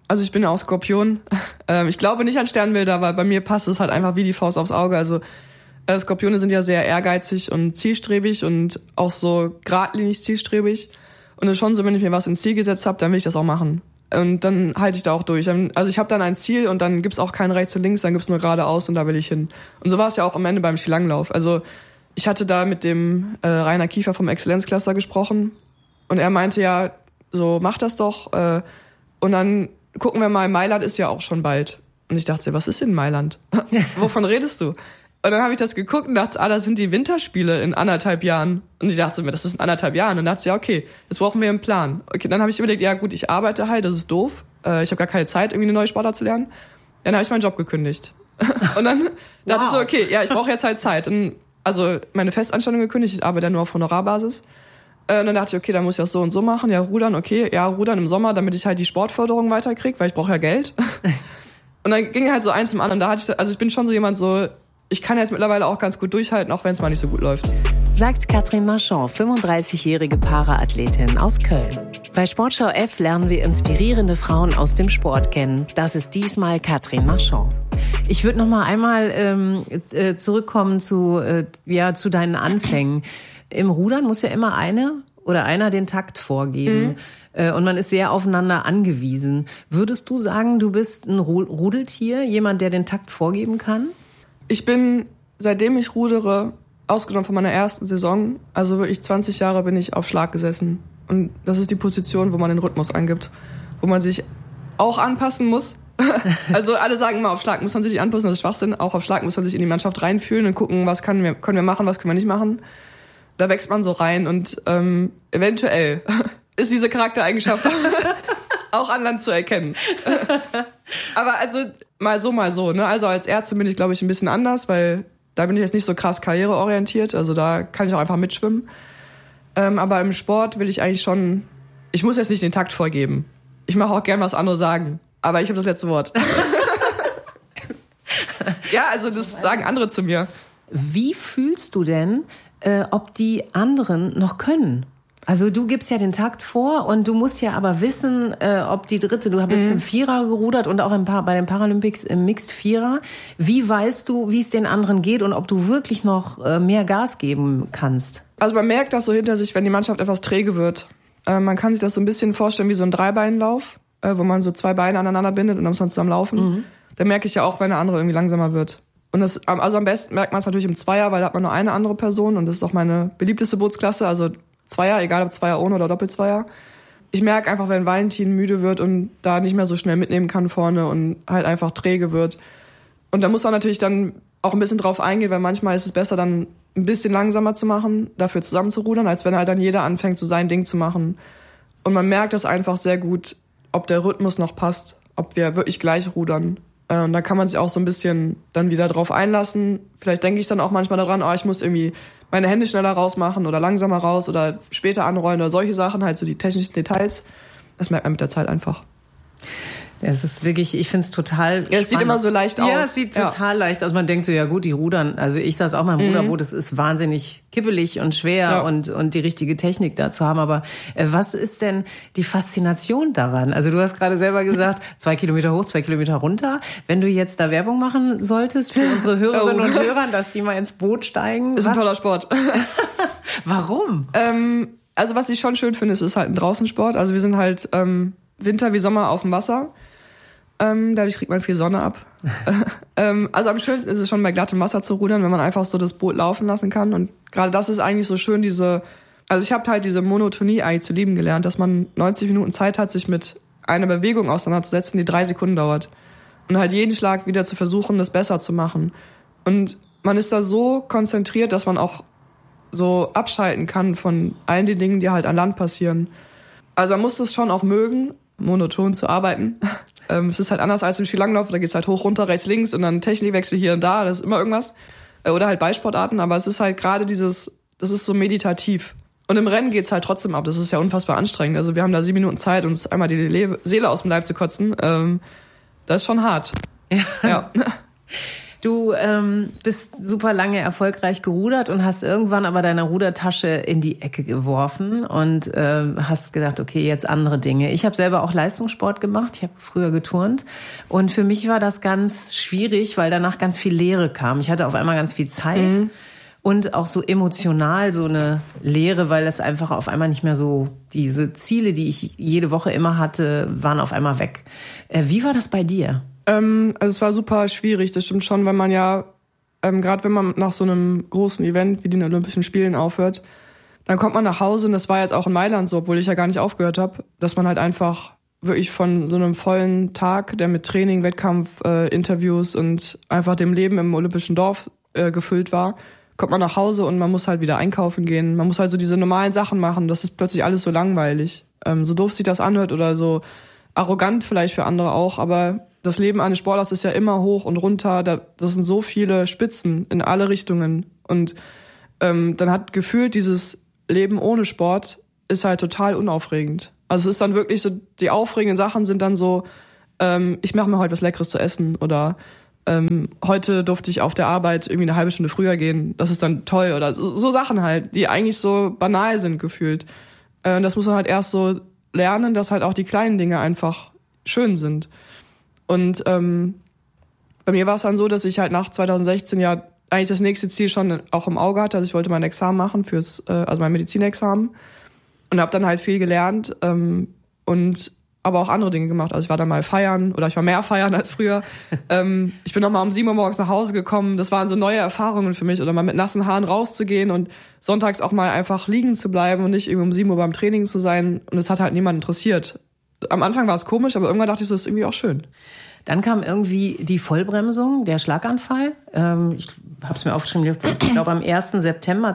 ja auch Skorpion. Ich glaube nicht an Sternbilder, aber bei mir passt es halt einfach wie die Faust aufs Auge. Also Skorpione sind ja sehr ehrgeizig und zielstrebig und auch so geradlinig zielstrebig. Und es ist schon so, wenn ich mir was ins Ziel gesetzt habe, dann will ich das auch machen. Und dann halte ich da auch durch. Also ich habe dann ein Ziel und dann gibt's auch kein rechts und links, dann gibt's nur geradeaus und da will ich hin. Und so war es ja auch am Ende beim Skilanglauf. Also ich hatte da mit dem Rainer Kiefer vom Exzellenzcluster gesprochen und er meinte ja, so mach das doch. Und dann gucken wir mal, Mailand ist ja auch schon bald. Und ich dachte, was ist in Mailand? Wovon redest du? Und dann habe ich das geguckt und dachte, das sind die Winterspiele in 1,5 Jahren. Und ich dachte mir, das ist in 1,5 Jahren. Und dann dachte ich, ja, okay, jetzt brauchen wir einen Plan. Okay, dann habe ich überlegt, ja gut, ich arbeite halt, das ist doof. Ich habe gar keine Zeit, irgendwie eine neue Sportart zu lernen. Dann habe ich meinen Job gekündigt. Und dann dachte ich so, okay, ja, ich brauche jetzt halt Zeit. Und also meine Festanstellung gekündigt, ich arbeite ja nur auf Honorarbasis. Und dann dachte ich, okay, dann muss ich das so und so machen. Ja, Rudern, okay. Ja, Rudern im Sommer, damit ich halt die Sportförderung weiterkriege, weil ich brauche ja Geld. Und dann ging halt so eins zum anderen. Da hatte ich, also ich bin schon so jemand so, ich kann jetzt mittlerweile auch ganz gut durchhalten, auch wenn es mal nicht so gut läuft. Sagt Katrin Marchand, 35-jährige Paraathletin aus Köln. Bei Sportschau F lernen wir inspirierende Frauen aus dem Sport kennen. Das ist diesmal Katrin Marchand. Ich würde noch mal einmal zurückkommen zu deinen Anfängen. Im Rudern muss ja immer einer den Takt vorgeben. Und man ist sehr aufeinander angewiesen. Würdest du sagen, du bist ein Rudeltier, jemand, der den Takt vorgeben kann? Ich bin, seitdem ich rudere, ausgenommen von meiner ersten Saison, also wirklich 20 Jahre bin ich auf Schlag gesessen. Und das ist die Position, wo man den Rhythmus angibt, wo man sich auch anpassen muss. Also alle sagen immer, auf Schlag muss man sich nicht anpassen, das ist Schwachsinn. Auch auf Schlag muss man sich in die Mannschaft reinfühlen und gucken, was können wir machen, was können wir nicht machen. Da wächst man so rein und eventuell ist diese Charaktereigenschaft auch an Land zu erkennen. Aber also mal so, ne? Also als Ärztin bin ich, glaube ich, ein bisschen anders, weil da bin ich jetzt nicht so krass karriereorientiert. Also da kann ich auch einfach mitschwimmen. Aber im Sport will ich eigentlich schon, ich muss jetzt nicht den Takt vorgeben. Ich mache auch gern was andere sagen. Aber ich habe das letzte Wort. Ja, also das sagen andere zu mir. Wie fühlst du denn, ob die anderen noch können? Also du gibst ja den Takt vor und du musst ja aber wissen, ob die dritte, du bist im Vierer gerudert und auch bei den Paralympics im Mixed Vierer. Wie weißt du, wie es den anderen geht und ob du wirklich noch mehr Gas geben kannst? Also man merkt das so hinter sich, wenn die Mannschaft etwas träge wird. Man kann sich das so ein bisschen vorstellen wie so ein Dreibeinlauf, wo man so zwei Beine aneinander bindet und dann muss man zusammen laufen. Da merke ich ja auch, wenn der andere irgendwie langsamer wird. Und also am besten merkt man es natürlich im Zweier, weil da hat man nur eine andere Person und das ist auch meine beliebteste Bootsklasse, also Zweier, egal ob Zweier ohne oder Doppelzweier. Ich merke einfach, wenn Valentin müde wird und da nicht mehr so schnell mitnehmen kann vorne und halt einfach träge wird. Und da muss man natürlich dann auch ein bisschen drauf eingehen, weil manchmal ist es besser, dann ein bisschen langsamer zu machen, dafür zusammen zu rudern, als wenn halt dann jeder anfängt, so sein Ding zu machen. Und man merkt das einfach sehr gut, ob der Rhythmus noch passt, ob wir wirklich gleich rudern. Und da kann man sich auch so ein bisschen dann wieder drauf einlassen. Vielleicht denke ich dann auch manchmal daran, ich muss irgendwie meine Hände schneller rausmachen oder langsamer raus oder später anrollen oder solche Sachen, halt so die technischen Details. Das merkt man mit der Zeit einfach. Es ist wirklich, ich finde es total spannend. Es sieht immer so leicht aus. Ja, es sieht total leicht aus. Man denkt so, ja gut, die rudern. Also ich saß auch mal im Ruderboot, es ist wahnsinnig kippelig und schwer und die richtige Technik da zu haben. Aber was ist denn die Faszination daran? Also du hast gerade selber gesagt, 2 Kilometer hoch, 2 Kilometer runter. Wenn du jetzt da Werbung machen solltest für unsere Hörerinnen und Hörer, dass die mal ins Boot steigen. Ist ein toller Sport. Warum? Also was ich schon schön finde, ist halt ein Draußensport. Also wir sind halt Winter wie Sommer auf dem Wasser. Dadurch kriegt man viel Sonne ab. Also am schönsten ist es schon bei glattem Wasser zu rudern, wenn man einfach so das Boot laufen lassen kann. Und gerade das ist eigentlich so schön, also ich habe halt diese Monotonie eigentlich zu lieben gelernt, dass man 90 Minuten Zeit hat, sich mit einer Bewegung auseinanderzusetzen, die 3 Sekunden dauert. Und halt jeden Schlag wieder zu versuchen, das besser zu machen. Und man ist da so konzentriert, dass man auch so abschalten kann von allen den Dingen, die halt an Land passieren. Also man muss das schon auch mögen, monoton zu arbeiten. Es ist halt anders als im Skilanglauf, da geht's halt hoch, runter, rechts, links und dann Technikwechsel hier und da, das ist immer irgendwas. Oder halt Ballsportarten, aber es ist halt gerade das ist so meditativ. Und im Rennen geht's halt trotzdem ab, das ist ja unfassbar anstrengend. Also wir haben da 7 Minuten Zeit, uns einmal die Seele aus dem Leib zu kotzen. Das ist schon hart. Ja. Du bist super lange erfolgreich gerudert und hast irgendwann aber deine Rudertasche in die Ecke geworfen und hast gedacht, okay, jetzt andere Dinge. Ich habe selber auch Leistungssport gemacht, ich habe früher geturnt und für mich war das ganz schwierig, weil danach ganz viel Leere kam. Ich hatte auf einmal ganz viel Zeit und auch so emotional so eine Leere, weil es einfach auf einmal nicht mehr so, diese Ziele, die ich jede Woche immer hatte, waren auf einmal weg. Wie war das bei dir? Also es war super schwierig, das stimmt schon, weil man ja, gerade wenn man nach so einem großen Event wie den Olympischen Spielen aufhört, dann kommt man nach Hause und das war jetzt auch in Mailand so, obwohl ich ja gar nicht aufgehört habe, dass man halt einfach wirklich von so einem vollen Tag, der mit Training, Wettkampf, Interviews und einfach dem Leben im Olympischen Dorf gefüllt war, kommt man nach Hause und man muss halt wieder einkaufen gehen. Man muss halt so diese normalen Sachen machen, das ist plötzlich alles so langweilig. So doof sich das anhört oder so arrogant vielleicht für andere auch, aber das Leben eines Sportlers ist ja immer hoch und runter. Das sind so viele Spitzen in alle Richtungen. Und dann hat gefühlt dieses Leben ohne Sport ist halt total unaufregend. Also es ist dann wirklich so, die aufregenden Sachen sind dann so, ich mache mir heute was Leckeres zu essen oder heute durfte ich auf der Arbeit irgendwie eine halbe Stunde früher gehen. Das ist dann toll oder so Sachen halt, die eigentlich so banal sind gefühlt. Das muss man halt erst so lernen, dass halt auch die kleinen Dinge einfach schön sind. Und bei mir war es dann so, dass ich halt nach 2016 ja eigentlich das nächste Ziel schon auch im Auge hatte. Also ich wollte mein Examen machen also mein Medizinexamen und habe dann halt viel gelernt und aber auch andere Dinge gemacht. Also ich war dann mal feiern oder ich war mehr feiern als früher. Ich bin noch mal um 7 Uhr morgens nach Hause gekommen. Das waren so neue Erfahrungen für mich. Oder mal mit nassen Haaren rauszugehen und sonntags auch mal einfach liegen zu bleiben und nicht irgendwie um 7 Uhr beim Training zu sein. Und es hat halt niemand interessiert. Am Anfang war es komisch, aber irgendwann dachte ich so, das ist irgendwie auch schön. Dann kam irgendwie die Vollbremsung, der Schlaganfall. Ich habe es mir aufgeschrieben, ich glaube am 1. September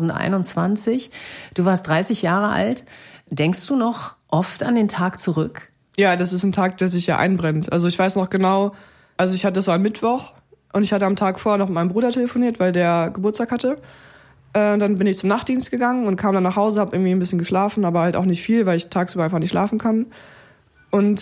2021. Du warst 30 Jahre alt. Denkst du noch oft an den Tag zurück? Ja, das ist ein Tag, der sich ja einbrennt. Also ich weiß noch genau, das war Mittwoch und ich hatte am Tag vorher noch mit meinem Bruder telefoniert, weil der Geburtstag hatte. Dann bin ich zum Nachtdienst gegangen und kam dann nach Hause, habe irgendwie ein bisschen geschlafen, aber halt auch nicht viel, weil ich tagsüber einfach nicht schlafen kann. Und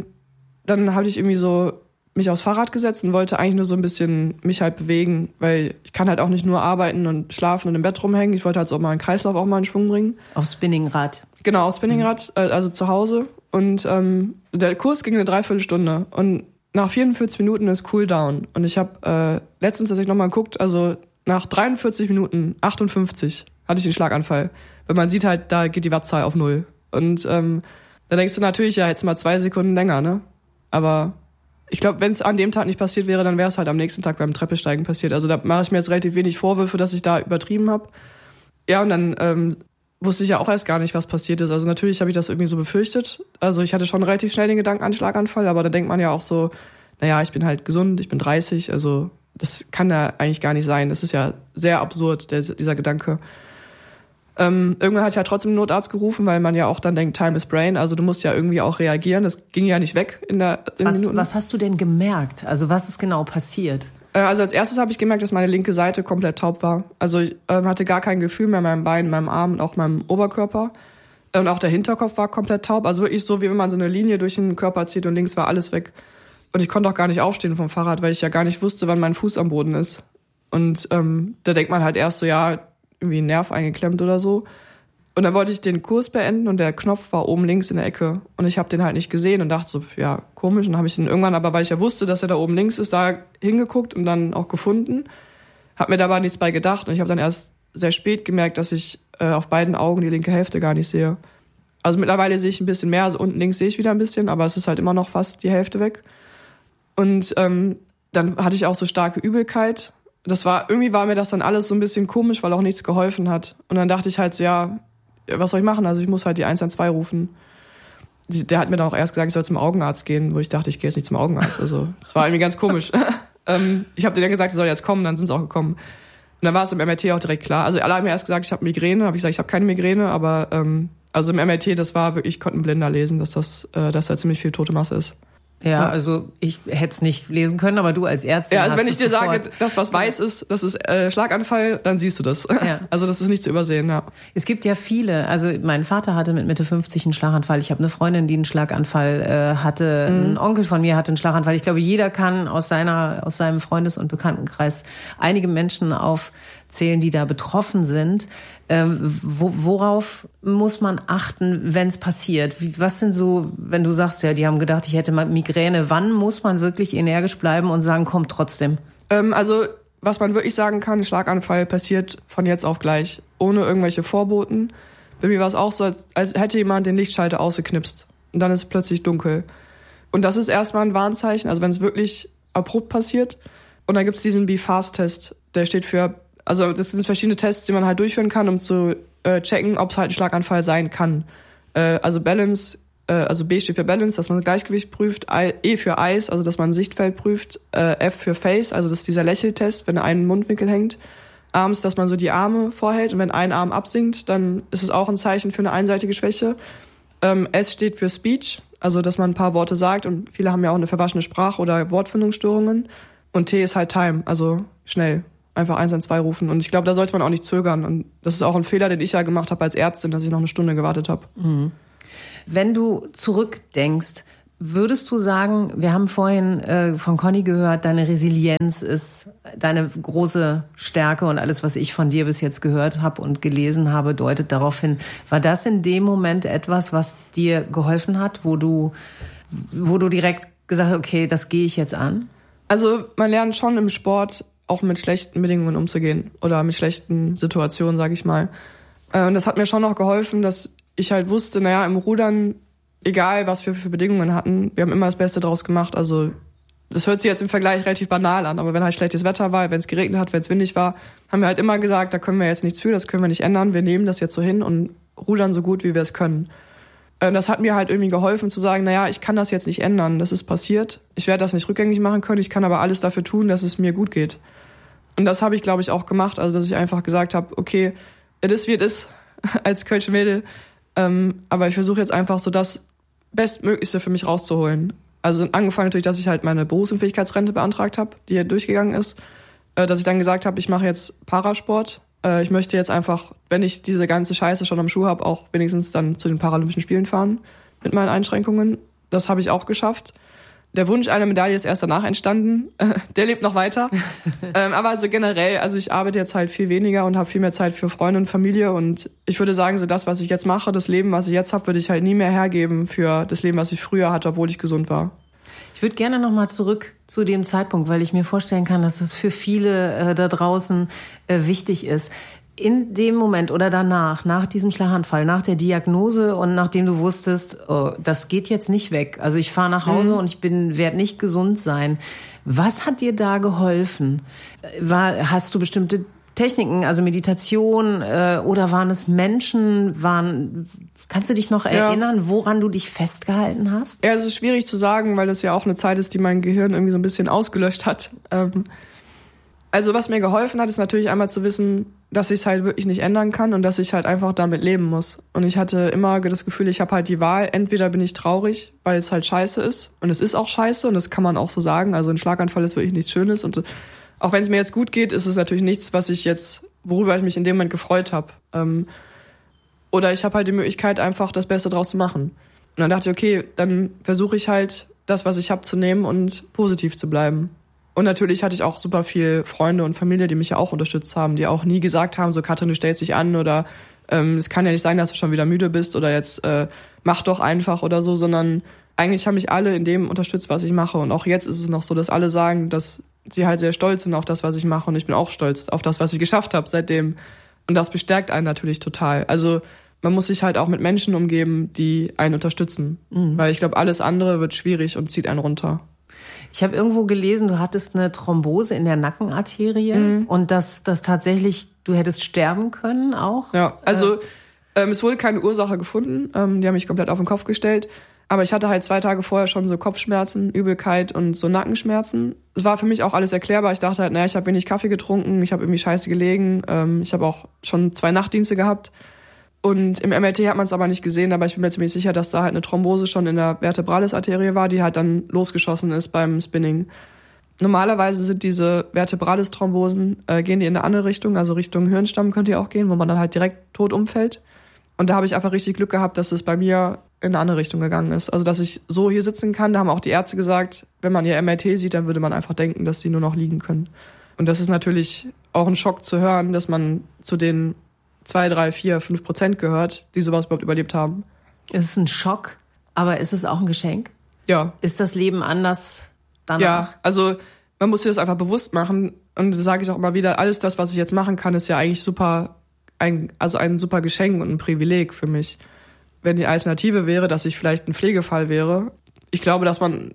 dann habe ich irgendwie so mich aufs Fahrrad gesetzt und wollte eigentlich nur so ein bisschen mich halt bewegen, weil ich kann halt auch nicht nur arbeiten und schlafen und im Bett rumhängen. Ich wollte halt so auch mal einen Kreislauf auch mal in Schwung bringen. Aufs Spinningrad? Genau, aufs Spinningrad, also zu Hause. Und der Kurs ging eine Dreiviertelstunde und nach 44 Minuten ist Cooldown. Und ich habe letztens, als ich nochmal geguckt, also nach 43 Minuten 58 hatte ich den Schlaganfall. Weil man sieht halt, da geht die Wattzahl auf 0. Und da denkst du natürlich, ja, jetzt mal 2 Sekunden länger, ne? Aber ich glaube, wenn es an dem Tag nicht passiert wäre, dann wäre es halt am nächsten Tag beim Treppesteigen passiert. Also da mache ich mir jetzt relativ wenig Vorwürfe, dass ich da übertrieben habe. Ja, und dann wusste ich ja auch erst gar nicht, was passiert ist. Also natürlich habe ich das irgendwie so befürchtet. Also ich hatte schon relativ schnell den Gedanken an Schlaganfall, aber da denkt man ja auch so, naja, ich bin halt gesund, ich bin 30, also das kann ja eigentlich gar nicht sein. Das ist ja sehr absurd, dieser Gedanke. Irgendwann hat ich halt trotzdem einen Notarzt gerufen, weil man ja auch dann denkt, Time is Brain, also du musst ja irgendwie auch reagieren. Das ging ja nicht weg in Minuten. Was hast du denn gemerkt? Also was ist genau passiert? Also als erstes habe ich gemerkt, dass meine linke Seite komplett taub war. Also ich hatte gar kein Gefühl mehr in meinem Bein, in meinem Arm und auch meinem Oberkörper. Und auch der Hinterkopf war komplett taub. Also wirklich so, wie wenn man so eine Linie durch den Körper zieht und links war alles weg. Und ich konnte auch gar nicht aufstehen vom Fahrrad, weil ich ja gar nicht wusste, wann mein Fuß am Boden ist. Und da denkt man halt erst so, ja, irgendwie ein Nerv eingeklemmt oder so. Und dann wollte ich den Kurs beenden und der Knopf war oben links in der Ecke. Und ich habe den halt nicht gesehen und dachte so, ja, komisch. Und dann habe ich den irgendwann, aber weil ich ja wusste, dass er da oben links ist, da hingeguckt und dann auch gefunden. Hab mir dabei nichts bei gedacht. Und ich habe dann erst sehr spät gemerkt, dass ich auf beiden Augen die linke Hälfte gar nicht sehe. Also mittlerweile sehe ich ein bisschen mehr. Also unten links sehe ich wieder ein bisschen, aber es ist halt immer noch fast die Hälfte weg. Und dann hatte ich auch so starke Übelkeit. Irgendwie war mir das dann alles so ein bisschen komisch, weil auch nichts geholfen hat. Und dann dachte ich halt so, ja, was soll ich machen? Also ich muss halt die 112 rufen. Der hat mir dann auch erst gesagt, ich soll zum Augenarzt gehen, wo ich dachte, ich gehe jetzt nicht zum Augenarzt. Also es war irgendwie ganz komisch. Ich habe dir dann gesagt, ich soll jetzt kommen, dann sind sie auch gekommen. Und dann war es im MRT auch direkt klar. Also alle haben mir erst gesagt, ich habe Migräne. Habe ich gesagt, ich habe keine Migräne, aber also im MRT, das war wirklich, ich konnte ein Blinder lesen, dass da ziemlich viel tote Masse ist. Ja, also ich hätte es nicht lesen können, aber du als Ärztin ja, also hast wenn ich dir sage, das was weiß ist, das ist Schlaganfall, dann siehst du das. Ja. Also das ist nicht zu übersehen, ja. Es gibt ja viele, also mein Vater hatte mit Mitte 50 einen Schlaganfall. Ich habe eine Freundin, die einen Schlaganfall hatte. Ein Onkel von mir hatte einen Schlaganfall. Ich glaube, jeder kann aus seinem Freundes- und Bekanntenkreis einige Menschen aufzählen, die da betroffen sind. Worauf muss man achten, wenn es passiert? Was sind so, wenn du sagst, ja, die haben gedacht, ich hätte mal Migräne, wann muss man wirklich energisch bleiben und sagen, komm trotzdem? Also, was man wirklich sagen kann, ein Schlaganfall passiert von jetzt auf gleich, ohne irgendwelche Vorboten. Bei mir war es auch so, als hätte jemand den Lichtschalter ausgeknipst und dann ist es plötzlich dunkel. Und das ist erstmal ein Warnzeichen, also wenn es wirklich abrupt passiert. Und dann gibt's diesen Be-Fast-Test, der steht für, also das sind verschiedene Tests, die man halt durchführen kann, um zu checken, ob es halt ein Schlaganfall sein kann. Also Balance, also B steht für Balance, dass man das Gleichgewicht prüft, E für Eyes, also dass man ein Sichtfeld prüft, F für Face, also das ist dieser Lächeltest, wenn ein Mundwinkel hängt. Arms, dass man so die Arme vorhält und wenn ein Arm absinkt, dann ist es auch ein Zeichen für eine einseitige Schwäche. S steht für Speech, also dass man ein paar Worte sagt und viele haben ja auch eine verwaschene Sprache oder Wortfindungsstörungen. Und T ist halt Time, also schnell. einfach 112 rufen. Und ich glaube, da sollte man auch nicht zögern. Und das ist auch ein Fehler, den ich ja gemacht habe als Ärztin, dass ich noch eine Stunde gewartet habe. Mhm. Wenn du zurückdenkst, würdest du sagen, wir haben vorhin von Conny gehört, deine Resilienz ist deine große Stärke und alles, was ich von dir bis jetzt gehört habe und gelesen habe, deutet darauf hin. War das in dem Moment etwas, was dir geholfen hat, wo du direkt gesagt hast, okay, das gehe ich jetzt an? Also man lernt schon im Sport auch mit schlechten Bedingungen umzugehen oder mit schlechten Situationen, sage ich mal. Und das hat mir schon noch geholfen, dass ich halt wusste, naja, im Rudern, egal was wir für Bedingungen hatten, wir haben immer das Beste draus gemacht. Also das hört sich jetzt im Vergleich relativ banal an, aber wenn halt schlechtes Wetter war, wenn es geregnet hat, wenn es windig war, haben wir halt immer gesagt, da können wir jetzt nichts für, das können wir nicht ändern, wir nehmen das jetzt so hin und rudern so gut, wie wir es können. Das hat mir halt irgendwie geholfen zu sagen, naja, ich kann das jetzt nicht ändern, das ist passiert, ich werde das nicht rückgängig machen können, ich kann aber alles dafür tun, dass es mir gut geht. Und das habe ich, glaube ich, auch gemacht, also dass ich einfach gesagt habe, okay, it is wie it is, als Kölsche Mädel, aber ich versuche jetzt einfach so das Bestmöglichste für mich rauszuholen. Also angefangen natürlich, dass ich halt meine Berufsunfähigkeitsrente beantragt habe, die ja durchgegangen ist, dass ich dann gesagt habe, ich mache jetzt Parasport. Ich möchte jetzt einfach, wenn ich diese ganze Scheiße schon am Schuh habe, auch wenigstens dann zu den Paralympischen Spielen fahren mit meinen Einschränkungen. Das habe ich auch geschafft. Der Wunsch einer Medaille ist erst danach entstanden. Der lebt noch weiter. Aber also generell, also ich arbeite jetzt halt viel weniger und habe viel mehr Zeit für Freunde und Familie. Und ich würde sagen, so das, was ich jetzt mache, das Leben, was ich jetzt habe, würde ich halt nie mehr hergeben für das Leben, was ich früher hatte, obwohl ich gesund war. Ich würde gerne noch mal zurück zu dem Zeitpunkt, weil ich mir vorstellen kann, dass das für viele da draußen wichtig ist. In dem Moment oder danach, nach diesem Schlaganfall, nach der Diagnose und nachdem du wusstest, oh, das geht jetzt nicht weg, also ich fahre nach Hause und ich werde nicht gesund sein. Was hat dir da geholfen? Hast du bestimmte Techniken, also Meditation, oder waren es Menschen? Kannst du dich noch erinnern, woran du dich festgehalten hast? Ja, es ist schwierig zu sagen, weil das ja auch eine Zeit ist, die mein Gehirn irgendwie so ein bisschen ausgelöscht hat. Also was mir geholfen hat, ist natürlich einmal zu wissen, dass ich es halt wirklich nicht ändern kann und dass ich halt einfach damit leben muss. Und ich hatte immer das Gefühl, ich habe halt die Wahl, entweder bin ich traurig, weil es halt scheiße ist. Und es ist auch scheiße und das kann man auch so sagen. Also ein Schlaganfall ist wirklich nichts Schönes. Und auch wenn es mir jetzt gut geht, ist es natürlich nichts, worüber ich mich in dem Moment gefreut habe. Oder ich habe halt die Möglichkeit, einfach das Beste draus zu machen. Und dann dachte ich, okay, dann versuche ich halt, das, was ich habe, zu nehmen und positiv zu bleiben. Und natürlich hatte ich auch super viel Freunde und Familie, die mich ja auch unterstützt haben, die auch nie gesagt haben, so Katrin, du stellst dich an oder es kann ja nicht sein, dass du schon wieder müde bist oder jetzt mach doch einfach oder so, sondern eigentlich haben mich alle in dem unterstützt, was ich mache. Und auch jetzt ist es noch so, dass alle sagen, dass sie halt sehr stolz sind auf das, was ich mache und ich bin auch stolz auf das, was ich geschafft habe seitdem. Und das bestärkt einen natürlich total. Also man muss sich halt auch mit Menschen umgeben, die einen unterstützen. Weil ich glaube, alles andere wird schwierig und zieht einen runter. Ich habe irgendwo gelesen, du hattest eine Thrombose in der Nackenarterie und dass tatsächlich, du hättest sterben können auch. Ja, also es wurde keine Ursache gefunden. Die haben mich komplett auf den Kopf gestellt. Aber ich hatte halt 2 Tage vorher schon so Kopfschmerzen, Übelkeit und so Nackenschmerzen. Es war für mich auch alles erklärbar. Ich dachte halt, naja, ich habe wenig Kaffee getrunken, ich habe irgendwie scheiße gelegen. Ich habe auch schon 2 Nachtdienste gehabt. Und im MRT hat man es aber nicht gesehen, aber ich bin mir ziemlich sicher, dass da halt eine Thrombose schon in der Vertebralis-Arterie war, die halt dann losgeschossen ist beim Spinning. Normalerweise sind diese Vertebralis-Thrombosen, gehen die in eine andere Richtung, also Richtung Hirnstamm könnt ihr auch gehen, wo man dann halt direkt tot umfällt. Und da habe ich einfach richtig Glück gehabt, dass es bei mir in eine andere Richtung gegangen ist. Also dass ich so hier sitzen kann, da haben auch die Ärzte gesagt, wenn man ihr MRT sieht, dann würde man einfach denken, dass sie nur noch liegen können. Und das ist natürlich auch ein Schock zu hören, dass man zu den 2, 3, 4, 5% gehört, die sowas überhaupt überlebt haben. Es ist ein Schock, aber ist es auch ein Geschenk? Ja. Ist das Leben anders danach? Ja, also man muss sich das einfach bewusst machen. Und das sage ich auch immer wieder, alles das, was ich jetzt machen kann, ist ja eigentlich ein super Geschenk und ein Privileg für mich. Wenn die Alternative wäre, dass ich vielleicht ein Pflegefall wäre, ich glaube, wenn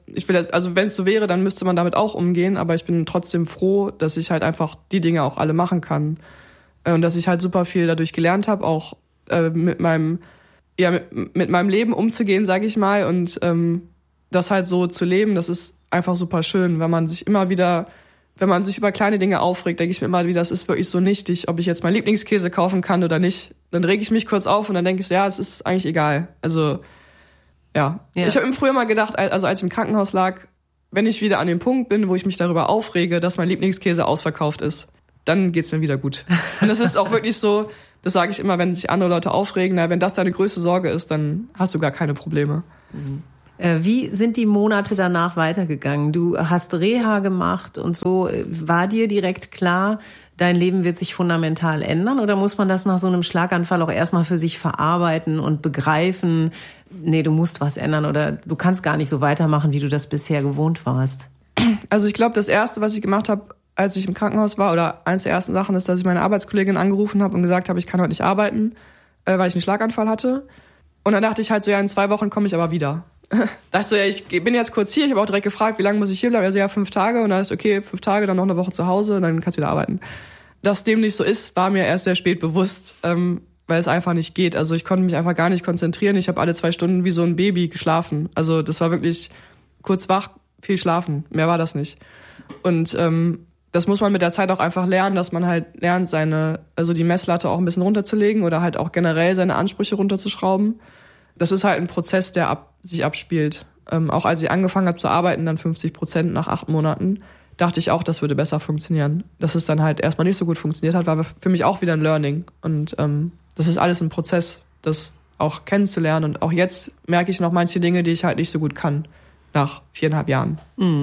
es so wäre, dann müsste man damit auch umgehen, aber ich bin trotzdem froh, dass ich halt einfach die Dinge auch alle machen kann. Und dass ich halt super viel dadurch gelernt habe, auch mit meinem Leben umzugehen, sag ich mal. Und das halt so zu leben, das ist einfach super schön, wenn man sich über kleine Dinge aufregt, denke ich mir immer wieder, das ist wirklich so nichtig, ob ich jetzt meinen Lieblingskäse kaufen kann oder nicht. Dann rege ich mich kurz auf und dann denke ich, ja, es ist eigentlich egal. Also, ja. Ich habe mir früher mal gedacht, also als ich im Krankenhaus lag, wenn ich wieder an dem Punkt bin, wo ich mich darüber aufrege, dass mein Lieblingskäse ausverkauft ist, dann geht's mir wieder gut. Und das ist auch wirklich so, das sage ich immer, wenn sich andere Leute aufregen, wenn das deine größte Sorge ist, dann hast du gar keine Probleme. Wie sind die Monate danach weitergegangen? Du hast Reha gemacht und so. War dir direkt klar, dein Leben wird sich fundamental ändern? Oder muss man das nach so einem Schlaganfall auch erstmal für sich verarbeiten und begreifen, nee, du musst was ändern oder du kannst gar nicht so weitermachen, wie du das bisher gewohnt warst? Also ich glaube, das Erste, was ich gemacht habe, als ich im Krankenhaus war, oder eins der ersten Sachen ist, dass ich meine Arbeitskollegin angerufen habe und gesagt habe, ich kann heute nicht arbeiten, weil ich einen Schlaganfall hatte. Und dann dachte ich halt so, ja, in 2 Wochen komme ich aber wieder. Dachte so, ja, ich bin jetzt kurz hier. Ich habe auch direkt gefragt, wie lange muss ich hier bleiben? Also ja, 5 Tage. Und dann ist okay, 5 Tage, dann noch eine Woche zu Hause und dann kannst du wieder arbeiten. Dass dem nicht so ist, war mir erst sehr spät bewusst, weil es einfach nicht geht. Also ich konnte mich einfach gar nicht konzentrieren. Ich habe alle 2 Stunden wie so ein Baby geschlafen. Also das war wirklich kurz wach, viel schlafen. Mehr war das nicht. Und das muss man mit der Zeit auch einfach lernen, dass man halt lernt, die Messlatte auch ein bisschen runterzulegen oder halt auch generell seine Ansprüche runterzuschrauben. Das ist halt ein Prozess, der sich abspielt. Auch als ich angefangen habe zu arbeiten, dann 50% nach 8 Monaten, dachte ich auch, das würde besser funktionieren. Dass es dann halt erstmal nicht so gut funktioniert hat, war für mich auch wieder ein Learning. Und das ist alles ein Prozess, das auch kennenzulernen. Und auch jetzt merke ich noch manche Dinge, die ich halt nicht so gut kann. Nach 4,5 Jahren.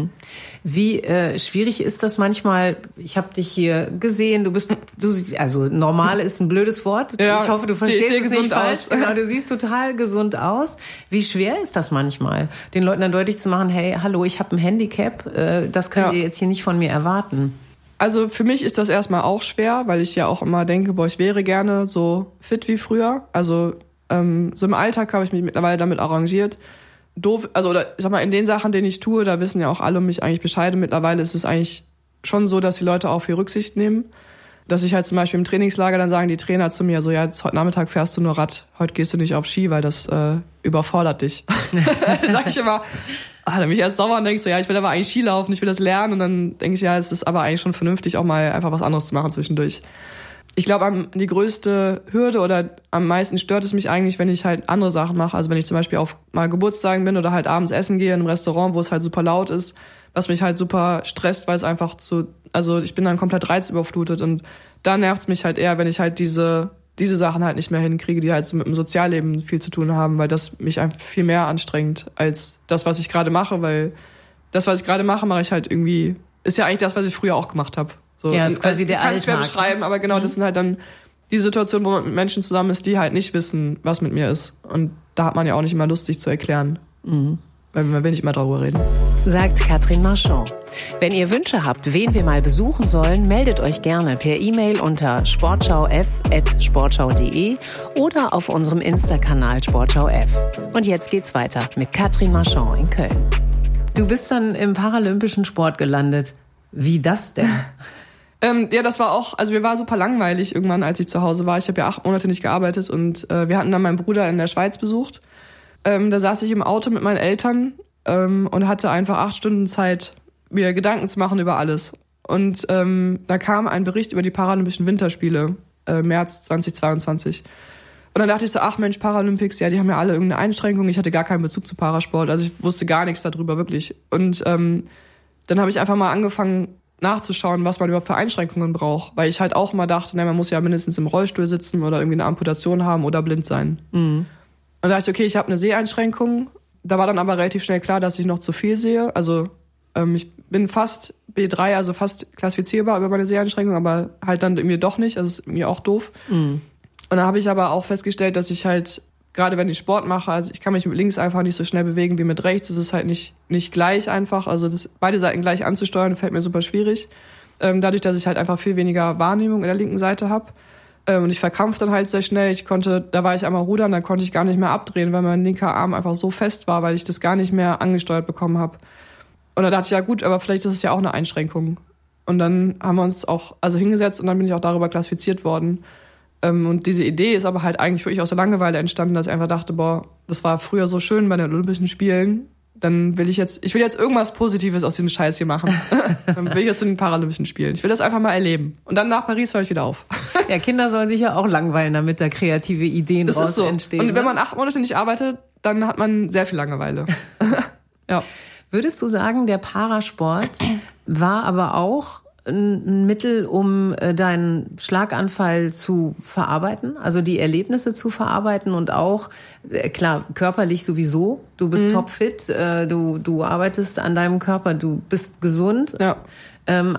Wie schwierig ist das manchmal? Ich habe dich hier gesehen. Also normal ist ein blödes Wort. Ja, ich hoffe, du verstehst es nicht falsch. Genau, du siehst total gesund aus. Wie schwer ist das manchmal, den Leuten dann deutlich zu machen, hey, hallo, ich habe ein Handicap, das könnt ihr jetzt hier nicht von mir erwarten? Also für mich ist das erstmal auch schwer, weil ich ja auch immer denke, ich wäre gerne so fit wie früher. Also so im Alltag habe ich mich mittlerweile damit arrangiert. Doof, oder ich sag mal, in den Sachen, denen ich tue, da wissen ja auch alle um mich eigentlich Bescheid. Mittlerweile ist es eigentlich schon so, dass die Leute auch viel Rücksicht nehmen. Dass ich halt zum Beispiel im Trainingslager, dann sagen die Trainer zu mir so, ja, jetzt heute Nachmittag fährst du nur Rad, heute gehst du nicht auf Ski, weil das überfordert dich. Sag ich immer, dann bin ich erst sauer und denk so, ja, ich will aber eigentlich Ski laufen, ich will das lernen. Und dann denke ich, ja, es ist aber eigentlich schon vernünftig, auch mal einfach was anderes zu machen zwischendurch. Ich glaube, die größte Hürde oder am meisten stört es mich eigentlich, wenn ich halt andere Sachen mache. Also wenn ich zum Beispiel auf mal Geburtstagen bin oder halt abends essen gehe in einem Restaurant, wo es halt super laut ist, was mich halt super stresst, weil es einfach ich bin dann komplett reizüberflutet und da nervt es mich halt eher, wenn ich halt diese Sachen halt nicht mehr hinkriege, die halt so mit dem Sozialleben viel zu tun haben, weil das mich einfach viel mehr anstrengt als das, was ich gerade mache, weil das, was ich gerade mache, mache ich halt irgendwie, ist ja eigentlich das, was ich früher auch gemacht habe. So, ja, das ist quasi der Alltag. Kann ich schwer beschreiben, aber genau, das sind halt dann die Situationen, wo man mit Menschen zusammen ist, die halt nicht wissen, was mit mir ist. Und da hat man ja auch nicht immer Lust, sich zu erklären. Weil man will nicht immer darüber reden. Sagt Catherine Marchand. Wenn ihr Wünsche habt, wen wir mal besuchen sollen, meldet euch gerne per E-Mail unter sportschauF@sportschau.de oder auf unserem Insta-Kanal sportschauF. Und jetzt geht's weiter mit Catherine Marchand in Köln. Du bist dann im paralympischen Sport gelandet. Wie das denn? Ja, das war auch, mir war super langweilig irgendwann, als ich zu Hause war. Ich habe ja 8 Monate nicht gearbeitet und wir hatten dann meinen Bruder in der Schweiz besucht. Da saß ich im Auto mit meinen Eltern und hatte einfach 8 Stunden Zeit, mir Gedanken zu machen über alles. Und da kam ein Bericht über die Paralympischen Winterspiele, März 2022. Und dann dachte ich so, ach Mensch, Paralympics, ja, die haben ja alle irgendeine Einschränkung. Ich hatte gar keinen Bezug zu Parasport, also ich wusste gar nichts darüber, wirklich. Und dann habe ich einfach mal angefangen nachzuschauen, was man überhaupt für Einschränkungen braucht. Weil ich halt auch mal dachte, man muss ja mindestens im Rollstuhl sitzen oder irgendwie eine Amputation haben oder blind sein. Und da dachte ich, okay, ich habe eine Seheinschränkung. Da war dann aber relativ schnell klar, dass ich noch zu viel sehe. Also ich bin fast B3, also fast klassifizierbar über meine Seheinschränkung, aber halt dann irgendwie doch nicht. Also ist mir auch doof. Und dann habe ich aber auch festgestellt, dass ich halt, gerade wenn ich Sport mache, also ich kann mich mit links einfach nicht so schnell bewegen wie mit rechts. Das ist halt nicht gleich einfach. Also beide Seiten gleich anzusteuern, fällt mir super schwierig. Dadurch, dass ich halt einfach viel weniger Wahrnehmung in der linken Seite habe. Und ich verkrampfe dann halt sehr schnell. Da war ich einmal rudern, dann konnte ich gar nicht mehr abdrehen, weil mein linker Arm einfach so fest war, weil ich das gar nicht mehr angesteuert bekommen habe. Und da dachte ich, ja gut, aber vielleicht ist es ja auch eine Einschränkung. Und dann haben wir uns auch hingesetzt und dann bin ich auch darüber klassifiziert worden. Und diese Idee ist aber halt eigentlich wirklich aus der Langeweile entstanden, dass ich einfach dachte, das war früher so schön bei den Olympischen Spielen. Dann will ich jetzt irgendwas Positives aus diesem Scheiß hier machen. Dann will ich jetzt zu den Paralympischen Spielen. Ich will das einfach mal erleben. Und dann nach Paris höre ich wieder auf. Ja, Kinder sollen sich ja auch langweilen, damit da kreative Ideen draus entstehen. Und wenn man 8 Monate nicht arbeitet, dann hat man sehr viel Langeweile. Ja. Würdest du sagen, der Parasport war aber auch ein Mittel, um deinen Schlaganfall zu verarbeiten, also die Erlebnisse zu verarbeiten und auch, klar, körperlich sowieso, du bist topfit, du arbeitest an deinem Körper, du bist gesund. Ja.